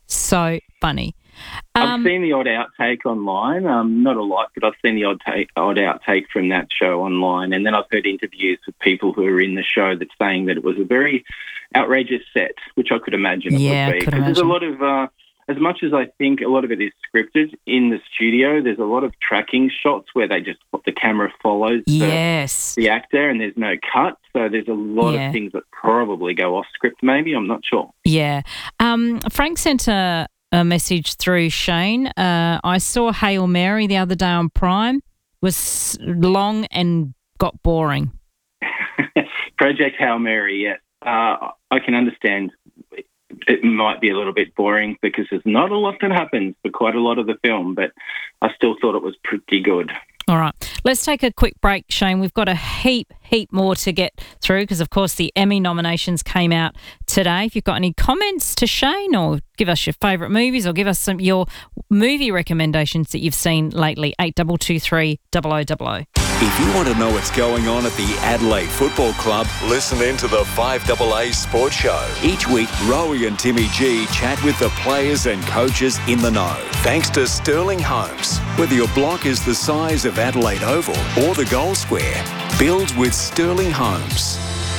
Speaker 1: So funny. Um,
Speaker 19: I've seen the odd outtake online, um, not a lot, but I've seen the odd, take, odd outtake from that show online. And then I've heard interviews with people who are in the show that's saying that it was a very outrageous set, which I could imagine it
Speaker 1: yeah,
Speaker 19: would be.
Speaker 1: Could
Speaker 19: Because
Speaker 1: imagine.
Speaker 19: there's a lot of, uh, as much as I think a lot of it is scripted in the studio, there's a lot of tracking shots where they just, the camera follows the,
Speaker 1: yes.
Speaker 19: the actor and there's no cut. So there's a lot
Speaker 1: Yeah.
Speaker 19: of things that probably go off script maybe, I'm not sure.
Speaker 1: Yeah. Um, Frank sent a, a message through Shane. Uh, I saw Hail Mary the other day on Prime. Was long and got boring.
Speaker 19: Project Hail Mary, yes. Uh, I can understand it might be a little bit boring because there's not a lot that happens for quite a lot of the film, but I still thought it was pretty good.
Speaker 1: All right. Let's take a quick break, Shane. We've got a heap, heap more to get through because, of course, the Emmy nominations came out today. If you've got any comments to Shane or give us your favourite movies or give us some your movie recommendations that you've seen lately, eight two two three, double oh double oh.
Speaker 18: If you want to know what's going on at the Adelaide Football Club,
Speaker 9: Listen in to the five A A Sports Show.
Speaker 18: each week Rowie and Timmy G chat with the players and coaches in the know.
Speaker 9: Thanks to Sterling Homes.
Speaker 18: Whether your block is the size of Adelaide Oval or the goal square, build with Sterling Homes.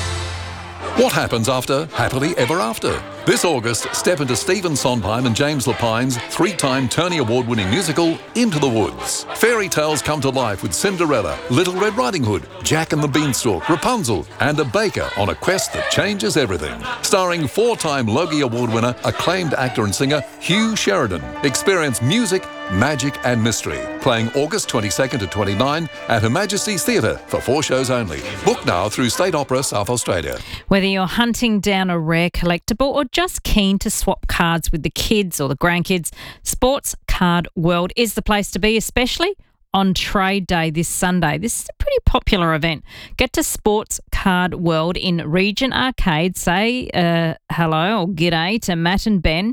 Speaker 4: What happens after Happily Ever After? This August, step into Stephen Sondheim and James Lapine's three-time Tony Award-winning musical, Into the Woods. Fairy tales come to life with Cinderella, Little Red Riding Hood, Jack and the Beanstalk, Rapunzel, and a baker on a quest that changes everything. Starring four-time Logie Award winner, acclaimed actor and singer Hugh Sheridan. Experience music, magic and mystery. Playing August twenty-second to twenty-ninth at Her Majesty's Theatre for four shows only. Book now through State Opera South Australia.
Speaker 1: Whether you're hunting down a rare collectible or just keen to swap cards with the kids or the grandkids, Sports Card World is the place to be, especially on Trade Day this Sunday. This is a pretty popular event. Get to Sports Card World in Regent Arcade. Say uh, hello or g'day to Matt and Ben.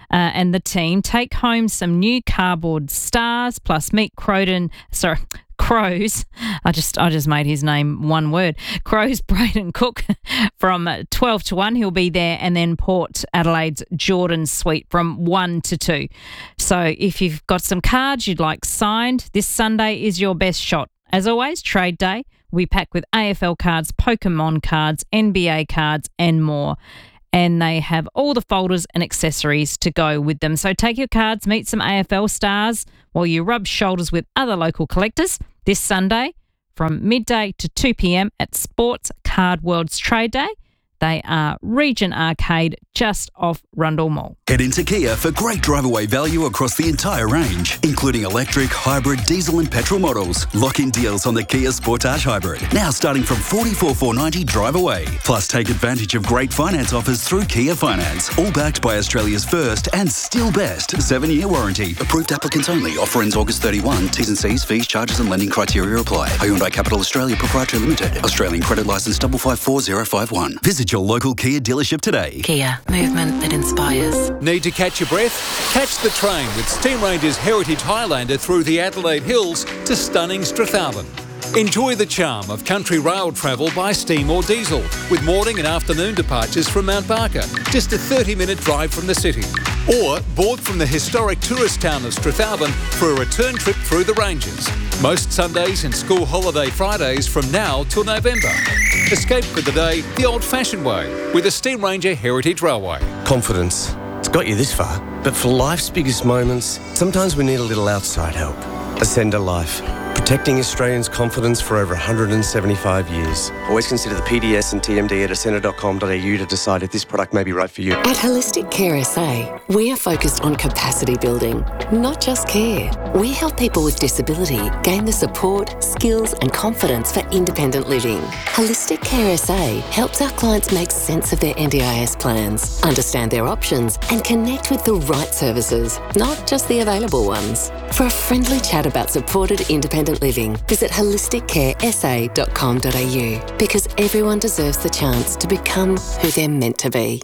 Speaker 1: uh, and the team take home some new cardboard stars, plus meet Croydon, sorry, Crows. I just I just made his name one word. Crows Braden Cook from twelve to one. He'll be there, and then Port Adelaide's Jordan Sweet from one to two. So if you've got some cards you'd like signed, this Sunday is your best shot. As always, trade day. We pack with A F L cards, Pokemon cards, N B A cards, and more. And they have all the folders and accessories to go with them. So take your cards, meet some A F L stars while you rub shoulders with other local collectors this Sunday from midday to two p.m. at Sports Card World's Trade Day. They are Regent Arcade, just off Rundle Mall.
Speaker 5: Head into Kia for great drive-away value across the entire range, including electric, hybrid, diesel and petrol models. Lock-in deals on the Kia Sportage Hybrid, now starting from forty-four thousand four hundred ninety dollars drive away. Plus, take advantage of great finance offers through Kia Finance, all backed by Australia's first and still best seven-year warranty. Approved applicants only. Offer ends August thirty-first. T's and C's, fees, charges and lending criteria apply. Hyundai Capital Australia Proprietary Limited. Australian credit licence five five four zero five one. Visit your local Kia dealership today.
Speaker 6: Kia, movement that inspires.
Speaker 7: Need to catch your breath? Catch the train with Steam Ranger's Heritage Highlander through the Adelaide Hills to stunning Strathalbyn. Enjoy the charm of country rail travel by steam or diesel, with morning and afternoon departures from Mount Barker, just a thirty-minute drive from the city. Or board from the historic tourist town of Strathalbyn for a return trip through the ranges. Most Sundays and school holiday Fridays from now till November. Escape for the day the old-fashioned way with the Steam Ranger Heritage Railway.
Speaker 8: Confidence. It's got you this far, but for life's biggest moments, sometimes we need a little outside help. Ascender Life. Protecting Australians' confidence for over one hundred seventy-five years. Always consider the P D S and T M D at ascender dot com dot a u to decide if this product may be right for you.
Speaker 6: At Holistic Care S A, we are focused on capacity building, not just care. We help people with disability gain the support, skills and confidence for independent living. Holistic Care S A helps our clients make sense of their N D I S plans, understand their options and connect with the right services, not just the available ones. For a friendly chat about supported independent living, visit holistic care s a dot com dot a u, because everyone deserves the chance to become who they're meant to be.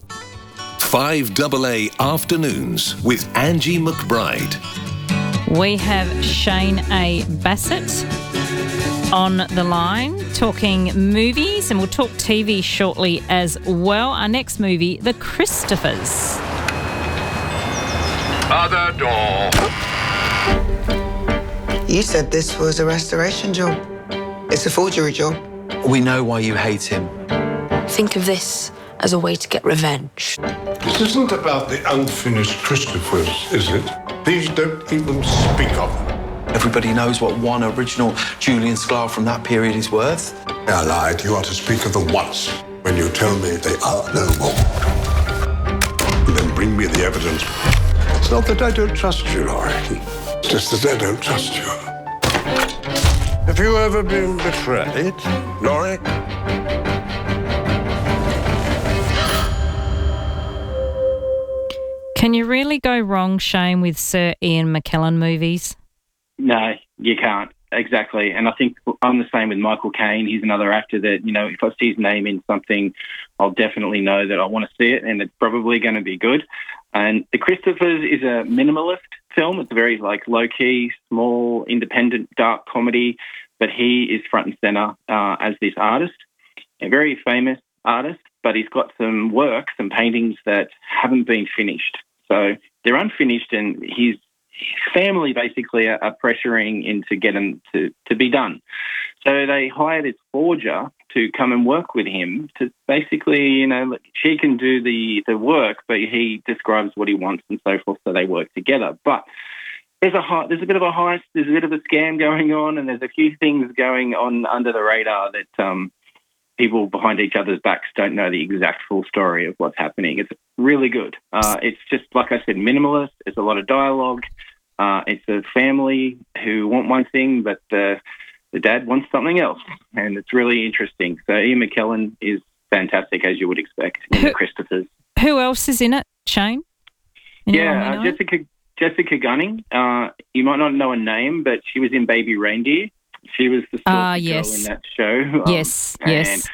Speaker 25: five double A Afternoons with Angie McBride.
Speaker 1: We have Shane A. Bassett on the line talking movies, and we'll talk T V shortly as well. Our next movie, The Christophers.
Speaker 26: Other door.
Speaker 27: You said this was a restoration job. It's a forgery job.
Speaker 28: We know why you hate him.
Speaker 21: Think of this as a way to get revenge.
Speaker 24: This isn't about the unfinished Christophers, is it? These don't even speak of them.
Speaker 28: Everybody knows what one original Julian Sklar from that period is worth.
Speaker 24: I lied. You are to speak of them once when you tell me they are no more. And then bring me the evidence. It's not that I don't trust you, Laurie. It's just that I don't trust you. Have you ever been betrayed, Laurie?
Speaker 1: Can you really go wrong, Shane, with Sir Ian McKellen movies?
Speaker 19: No, you can't. Exactly. And I think I'm the same with Michael Caine. He's another actor that, you know, if I see his name in something, I'll definitely know that I want to see it, and it's probably going to be good. And The Christophers is a minimalist film. It's a very, like, low-key, small, independent, dark comedy, but he is front and centre uh, as this artist, a very famous artist, but he's got some work, some paintings that haven't been finished. So they're unfinished, and his family basically are, are pressuring him to get them to, to be done. So they hire this forger to come and work with him to basically, you know, she can do the, the work, but he describes what he wants and so forth, so they work together. But there's a there's a bit of a heist, there's a bit of a scam going on, and there's a few things going on under the radar that um, people behind each other's backs don't know the exact full story of what's happening. It's really good. Uh, it's just, like I said, minimalist. It's a lot of dialogue. Uh, it's a family who want one thing, but the, the dad wants something else, and it's really interesting. So Ian McKellen is fantastic, as you would expect, in The Christophers.
Speaker 1: Who else is in it, Shane? Anyone
Speaker 19: yeah, uh, Jessica Jessica Gunning. Uh, you might not know her name, but she was in Baby Reindeer. She was the
Speaker 1: Ah,
Speaker 19: uh,
Speaker 1: yes.
Speaker 19: girl in that show. Um,
Speaker 1: Yes, yes.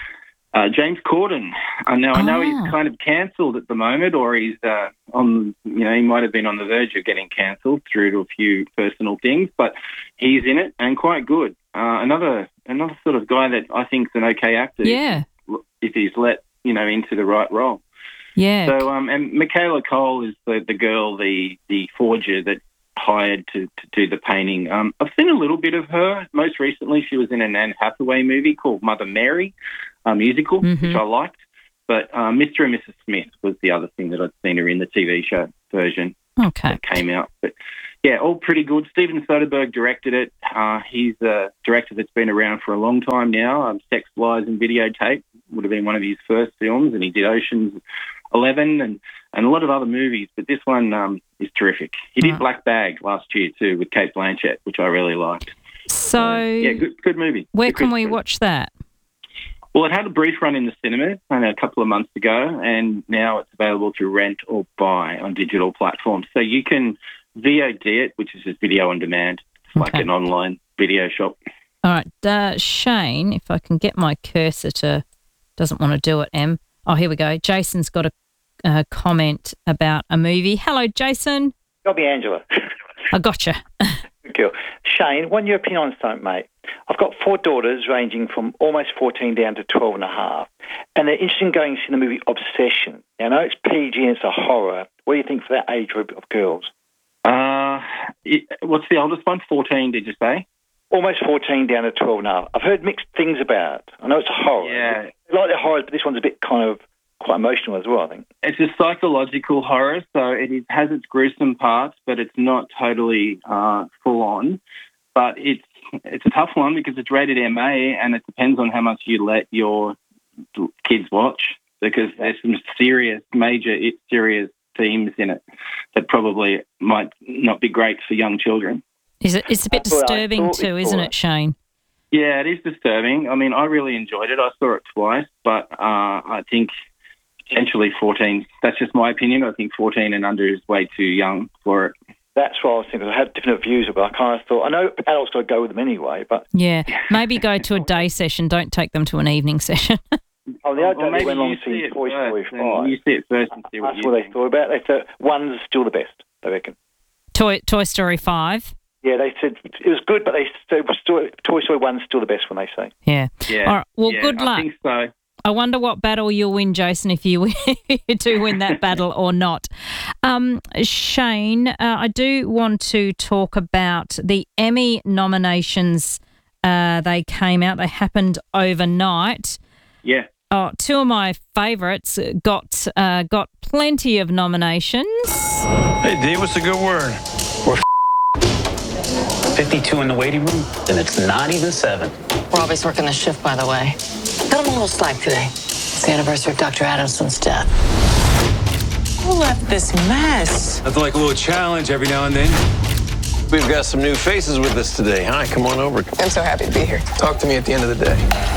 Speaker 19: Uh, James Corden. Uh, now, I know
Speaker 1: Ah.
Speaker 19: he's kind of cancelled at the moment, or he's uh, on, you know, he might have been on the verge of getting cancelled through to a few personal things, but he's in it and quite good. Uh, another another sort of guy that I think is an okay actor.
Speaker 1: Yeah.
Speaker 19: If he's let, you know, into the right role.
Speaker 1: Yeah.
Speaker 19: So, um, and Michaela Cole is the, the girl, the, the forger that hired to, to do the painting. Um, I've seen a little bit of her. Most recently, she was in an Anne Hathaway movie called Mother Mary, a musical,
Speaker 1: Mm-hmm.
Speaker 19: which I liked. But uh, Mister and Missus Smith was the other thing that I'd seen her in, the T V show version
Speaker 1: Okay.
Speaker 19: that came out. But yeah, all pretty good. Steven Soderbergh directed it. Uh, he's a director that's been around for a long time now. Um, Sex, Lies and Videotape would have been one of his first films, and he did Ocean's Eleven and, and a lot of other movies. But this one um, is terrific. He did
Speaker 1: Right.
Speaker 19: Black Bag last year too with Kate Blanchett, which I really liked.
Speaker 1: So,
Speaker 19: Yeah, good, good movie.
Speaker 1: where
Speaker 19: Good
Speaker 1: can we
Speaker 19: Christmas.
Speaker 1: watch that?
Speaker 19: Well, it had a brief run in the cinemas only a couple of months ago, and now it's available to rent or buy on digital platforms. So you can V O D it, which is just video on demand. It's like
Speaker 1: Okay.
Speaker 19: an online video shop.
Speaker 1: All right, uh, Shane, if I can get my cursor to, doesn't want to do it, Em. Oh, here we go. Jason's got a uh, comment about a movie. Hello, Jason.
Speaker 10: Got me, Angela.
Speaker 1: I gotcha.
Speaker 10: Good girl. Shane, what's your opinion on something, mate? I've got four daughters ranging from almost fourteen down to twelve and a half, and they're interested in going to see the movie Obsession. Now, I know it's P G and it's a horror. What do you think for that age group of girls?
Speaker 19: Uh, it, what's the oldest one? fourteen, did you say?
Speaker 10: Almost fourteen down to twelve and a half. I've heard mixed things about it. I know it's a horror.
Speaker 19: Yeah.
Speaker 10: I like the horrors, but this one's a bit kind of quite emotional as well, I think.
Speaker 19: It's a psychological horror, so it is, has its gruesome parts, but it's not totally uh, full on. But it's it's a tough one because it's rated M A, and it depends on how much you let your kids watch, because there's some serious, major, serious themes in it that probably might not be great for young children.
Speaker 1: Is it? It's a bit
Speaker 19: That's what I
Speaker 1: disturbing
Speaker 19: thought
Speaker 1: too,
Speaker 19: before.
Speaker 1: isn't it, Shane?
Speaker 19: Yeah, it is disturbing. I mean, I really enjoyed it. I saw it twice, but uh, I think potentially fourteen. That's just my opinion. I think fourteen and under is way too young for it.
Speaker 10: That's what I was thinking. I had different views, but I kind of thought, I know adults got to go with them anyway, but...
Speaker 1: Yeah, maybe go to a day session. Don't take them to an evening session.
Speaker 10: Oh, the other
Speaker 19: Or
Speaker 10: day
Speaker 19: maybe
Speaker 10: they went along
Speaker 19: you
Speaker 10: to
Speaker 19: see
Speaker 10: see
Speaker 19: it
Speaker 10: Toy Story
Speaker 19: first, and
Speaker 10: five.
Speaker 19: you see it first and see what
Speaker 10: That's
Speaker 19: you
Speaker 10: what they
Speaker 19: think.
Speaker 10: thought about it. They said one's still the best, they reckon.
Speaker 1: Toy Toy Story five.
Speaker 10: Yeah, they said it was good, but they said Toy Toy Story one's still the best when they say.
Speaker 1: Yeah.
Speaker 19: Yeah.
Speaker 1: All right. Well,
Speaker 19: yeah,
Speaker 1: good luck.
Speaker 19: I think so.
Speaker 1: I wonder what battle you'll win, Jason, if you, you do win that battle or not. Um, Shane, uh, I do want to talk about the Emmy nominations. Uh, they came out. They happened overnight.
Speaker 19: Yeah.
Speaker 1: Oh, two of my favourites got uh, got plenty of nominations.
Speaker 11: Hey, Dave, what's a good word? We're
Speaker 12: fifty-two in the waiting room, and it's not even seven.
Speaker 13: We're always working the shift, by the way. Got him a little slack today. It's the anniversary of Doctor Adamson's death.
Speaker 12: Who left this mess?
Speaker 14: Nothing like a little challenge every now and then.
Speaker 15: We've got some new faces with us today. Hi, come on over.
Speaker 13: I'm so happy to be here.
Speaker 15: Talk to me at the end of the day.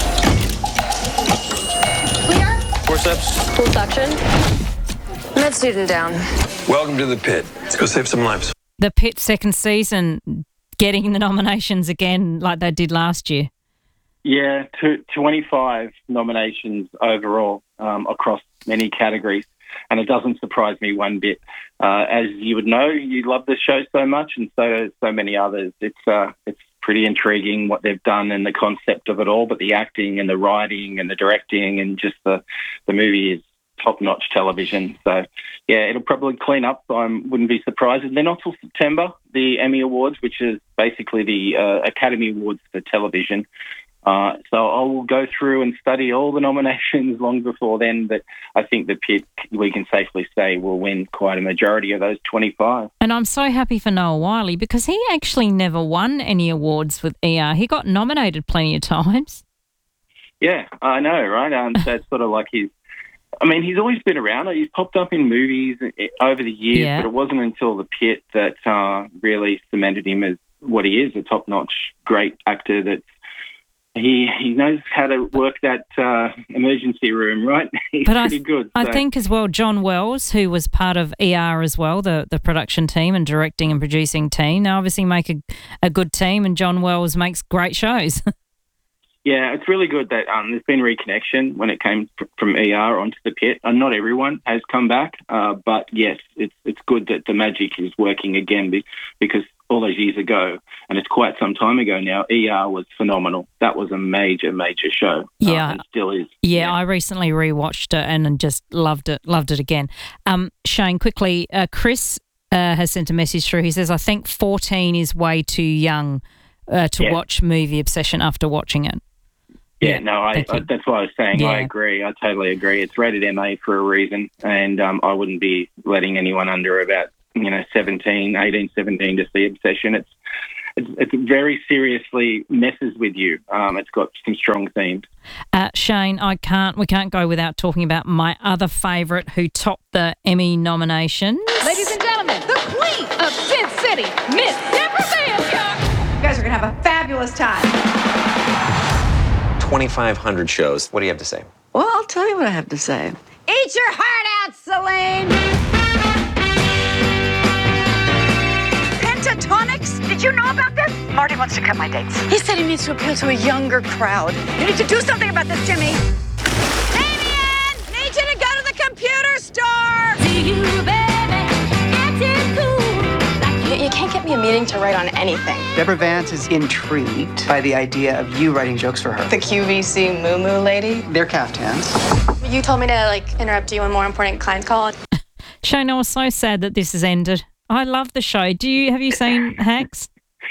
Speaker 13: Clear?
Speaker 15: Forceps.
Speaker 13: Full suction. Med student down.
Speaker 15: Welcome to the pit. Let's go save some lives.
Speaker 1: The Pit second season getting the nominations again like they did last year.
Speaker 19: Yeah, to, twenty-five nominations overall um, across many categories. And it doesn't surprise me one bit. Uh, as you would know, you love the show so much, and so so many others. It's uh, it's pretty intriguing what they've done and the concept of it all, but the acting and the writing and the directing and just the, the movie is top-notch television. So, yeah, it'll probably clean up. I wouldn't be surprised. They're not till September, the Emmy Awards, which is basically the uh, Academy Awards for television. Uh, so I'll go through and study all the nominations long before then, but I think the Pit, we can safely say, will win quite a majority of those twenty-five.
Speaker 1: And I'm so happy for Noah Wiley because he actually never won any awards with E R. He got nominated plenty of times.
Speaker 19: Yeah, I know, right? Um, so it's sort of like he's, I mean, he's always been around. He's popped up in movies over the years,
Speaker 1: Yeah.
Speaker 19: but it wasn't until the Pit that uh, really cemented him as what he is, a top-notch, great actor that's He he knows how to work that uh, emergency room, right? He's
Speaker 1: But I,
Speaker 19: pretty good.
Speaker 1: I
Speaker 19: so.
Speaker 1: think as well, John Wells, who was part of E R as well, the, the production team and directing and producing team, they obviously make a, a good team, and John Wells makes great shows.
Speaker 19: Yeah, it's really good that um, there's been reconnection when it came fr- from E R onto the pit. And not everyone has come back, uh, but yes, it's it's good that the magic is working again be- because all those years ago, and it's quite some time ago now, E R was phenomenal. That was a major, major show.
Speaker 1: Yeah.
Speaker 19: Uh, and still is.
Speaker 1: Yeah, I recently rewatched it and just loved it, loved it again. Um, Shane, quickly, uh, Chris uh, has sent a message through. He says, I think fourteen is way too young uh, to
Speaker 19: Yeah.
Speaker 1: watch Movie Obsession after watching it.
Speaker 19: Yeah,
Speaker 1: Yeah,
Speaker 19: no, I,
Speaker 1: thank
Speaker 19: I,
Speaker 1: you.
Speaker 19: that's what I was saying.
Speaker 1: Yeah.
Speaker 19: I agree. I totally agree. It's rated M A for a reason, and um, I wouldn't be letting anyone under about, you know, seventeen, eighteen, seventeen to see Obsession. It's it's, it's very seriously messes with you. Um, it's got some strong themes.
Speaker 1: Uh, Shane, I can't. We can't go without talking about my other favourite, who topped the Emmy nominations.
Speaker 2: Ladies and gentlemen, the queen of Sin City, Miss Deborah Van. You guys are going to have a fabulous time.
Speaker 15: twenty-five hundred shows. What do you have to say?
Speaker 3: Well, I'll tell you what I have to say.
Speaker 2: Eat your heart out, Celine. Pentatonics? Did you know about this? Marty wants to cut my dates. He said he needs to appeal to a younger crowd. You need to do something about this, Jimmy. Damien! Need you to go to the computer store! See you, baby. Getting cool.
Speaker 16: You, you can't get me a meeting to write on anything.
Speaker 17: Deborah Vance is intrigued by the idea of you writing jokes for her.
Speaker 16: The Q V C Moo Moo lady?
Speaker 17: They're caftans.
Speaker 16: You told me to, like, interrupt you when more important clients called.
Speaker 1: Shane, I was so sad that this has ended. I love the show. Do you have you seen Hacks?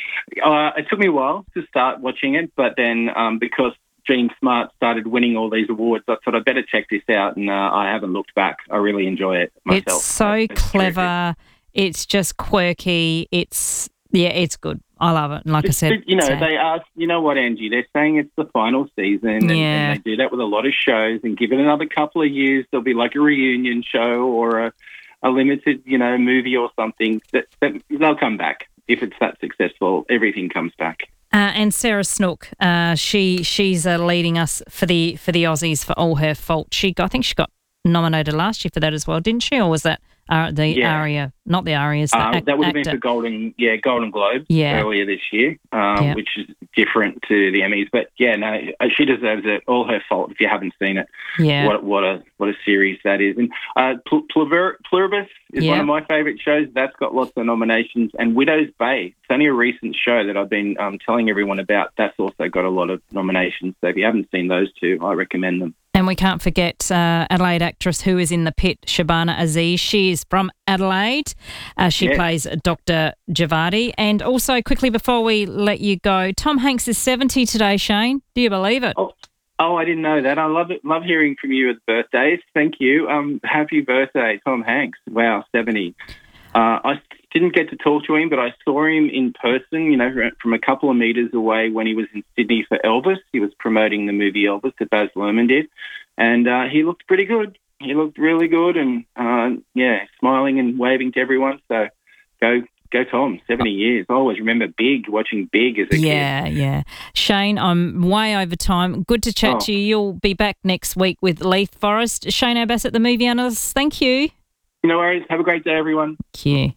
Speaker 19: Uh, it took me a while to start watching it, but then um, because Gene Smart started winning all these awards, I thought I'd better check this out, and uh, I haven't looked back. I really enjoy it myself.
Speaker 1: It's so
Speaker 19: It's
Speaker 1: clever. It's just quirky. It's yeah, it's good. I love it. And like I said,
Speaker 19: you know,
Speaker 1: sad.
Speaker 19: they ask, you know what, Angie, they're saying it's the final season, and,
Speaker 1: Yeah.
Speaker 19: and they do that with a lot of shows, and give it another couple of years, there'll be like a reunion show or a, a limited, you know, movie or something, that, that they'll come back. If it's that successful, everything comes back.
Speaker 1: Uh, and Sarah Snook, uh, she she's uh, leading us for the for the Aussies for All Her Fault. She got, I think she got nominated last year for that as well, didn't she? Or was that uh, the
Speaker 19: Yeah.
Speaker 1: Aria? Not the Arias. The
Speaker 19: Um,
Speaker 1: act-
Speaker 19: that would have been
Speaker 1: actor.
Speaker 19: for Golden, yeah, Golden Globes
Speaker 1: Yeah.
Speaker 19: earlier this year, um,
Speaker 1: Yeah.
Speaker 19: which is different to the Emmys. But yeah, no, she deserves it. All her fault. If you haven't seen it,
Speaker 1: Yeah.
Speaker 19: what what a what a series that is. And uh, Pl- Plur- Pluribus is one
Speaker 1: Yeah.
Speaker 19: of my favourite shows. That's got lots of nominations. And Widow's Bay. It's only a recent show that I've been um, telling everyone about. That's also got a lot of nominations. So if you haven't seen those two, I recommend them.
Speaker 1: And we can't forget uh, Adelaide actress who is in the pit, Shabana Aziz. She is from Adelaide. Uh, she
Speaker 19: Yeah.
Speaker 1: plays Doctor Javadi. And also, quickly before we let you go, Tom Hanks is seventy today, Shane. Do you believe it?
Speaker 19: Oh, oh, I didn't know that. I love it. Love hearing from you at birthdays. Thank you. Um, happy birthday, Tom Hanks. Wow, seventy. Uh, I didn't get to talk to him, but I saw him in person, you know, from a couple of metres away when he was in Sydney for Elvis. He was promoting the movie Elvis that Baz Luhrmann did. And uh, he looked pretty good. He looked really good and, uh, yeah, smiling and waving to everyone. So go go Tom, seventy years. I always remember Big, watching Big as a kid.
Speaker 1: Yeah, yeah. Shane, I'm way over time. Good to chat
Speaker 19: Oh.
Speaker 1: to you. You'll be back next week with Leith Forest. Shane O'Bassett, the movie analyst. Thank you.
Speaker 19: No worries. Have a great day, everyone.
Speaker 1: Thank you.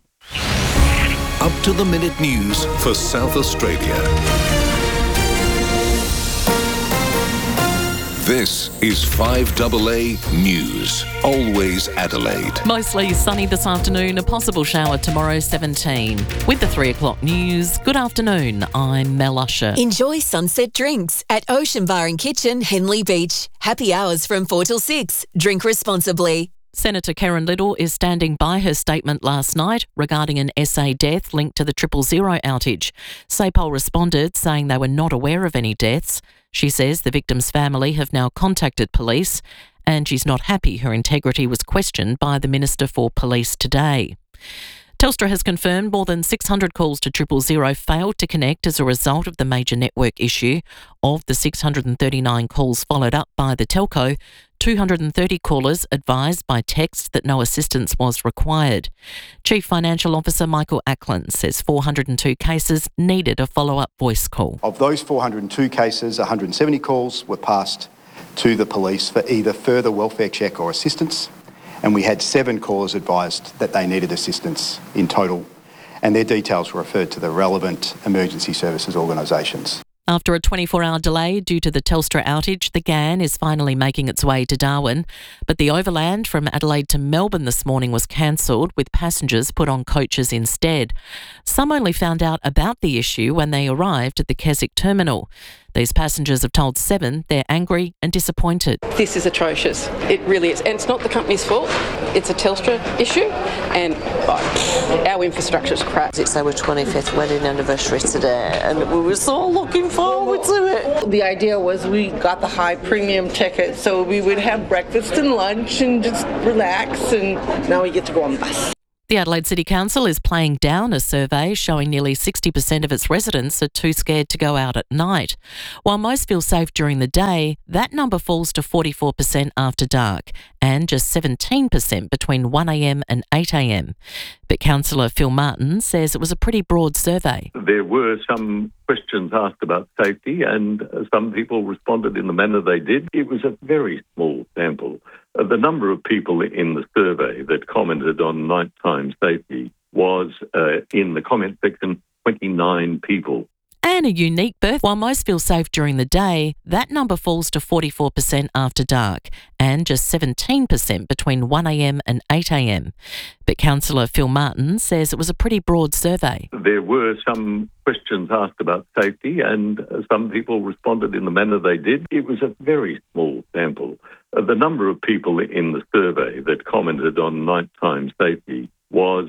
Speaker 25: Up to the minute news for South Australia. This is five A A News. Always Adelaide.
Speaker 20: Mostly sunny this afternoon, a possible shower tomorrow, seventeen. With the three o'clock news, good afternoon, I'm Mel Usher.
Speaker 22: Enjoy sunset drinks at Ocean Bar and Kitchen, Henley Beach. Happy hours from four till six. Drink responsibly.
Speaker 20: Senator Karen Little is standing by her statement last night regarding an S A death linked to the Triple Zero outage. SAPOL responded saying they were not aware of any deaths. She says the victim's family have now contacted police and she's not happy her integrity was questioned by the Minister for Police today. Telstra has confirmed more than six hundred calls to Triple Zero failed to connect as a result of the major network issue. Of the six hundred thirty-nine calls followed up by the telco, two hundred thirty callers advised by text that no assistance was required. Chief Financial Officer Michael Ackland says four hundred two cases needed a follow-up voice call.
Speaker 23: Of those four hundred two cases, one hundred seventy calls were passed to the police for either further welfare check or assistance, and we had seven callers advised that they needed assistance in total, and their details were referred to the relevant emergency services organisations.
Speaker 20: After a twenty-four hour delay due to the Telstra outage, the G A N is finally making its way to Darwin. But the overland from Adelaide to Melbourne this morning was cancelled, with passengers put on coaches instead. Some only found out about the issue when they arrived at the Keswick terminal. These passengers have told Seven they're angry and disappointed.
Speaker 4: This is atrocious. It really is. And it's not the company's fault. It's a Telstra issue, and oh, our infrastructure's crap.
Speaker 5: It's our twenty-fifth wedding anniversary today, and we were so looking forward to it.
Speaker 6: The idea was we got the high premium ticket so we would have breakfast and lunch and just relax, and now we get to go on the bus.
Speaker 20: The Adelaide City Council is playing down a survey showing nearly sixty percent of its residents are too scared to go out at night. While most feel safe during the day, that number falls to forty-four percent after dark and just seventeen percent between one a m and eight a m. But Councillor Phil Martin says it was a pretty broad survey.
Speaker 7: There were some questions asked about safety, and some people responded in the manner they did. It was a very small sample. The number of people in the survey that commented on nighttime safety was, uh, in the comment section, twenty-nine people.
Speaker 20: And a unique birth. While most feel safe during the day, that number falls to forty-four percent after dark and just seventeen percent between one a m and eight a m. But Councillor Phil Martin says it was a pretty broad survey.
Speaker 7: There were some questions asked about safety, and some people responded in the manner they did. It was a very small sample. The number of people in the survey that commented on nighttime safety was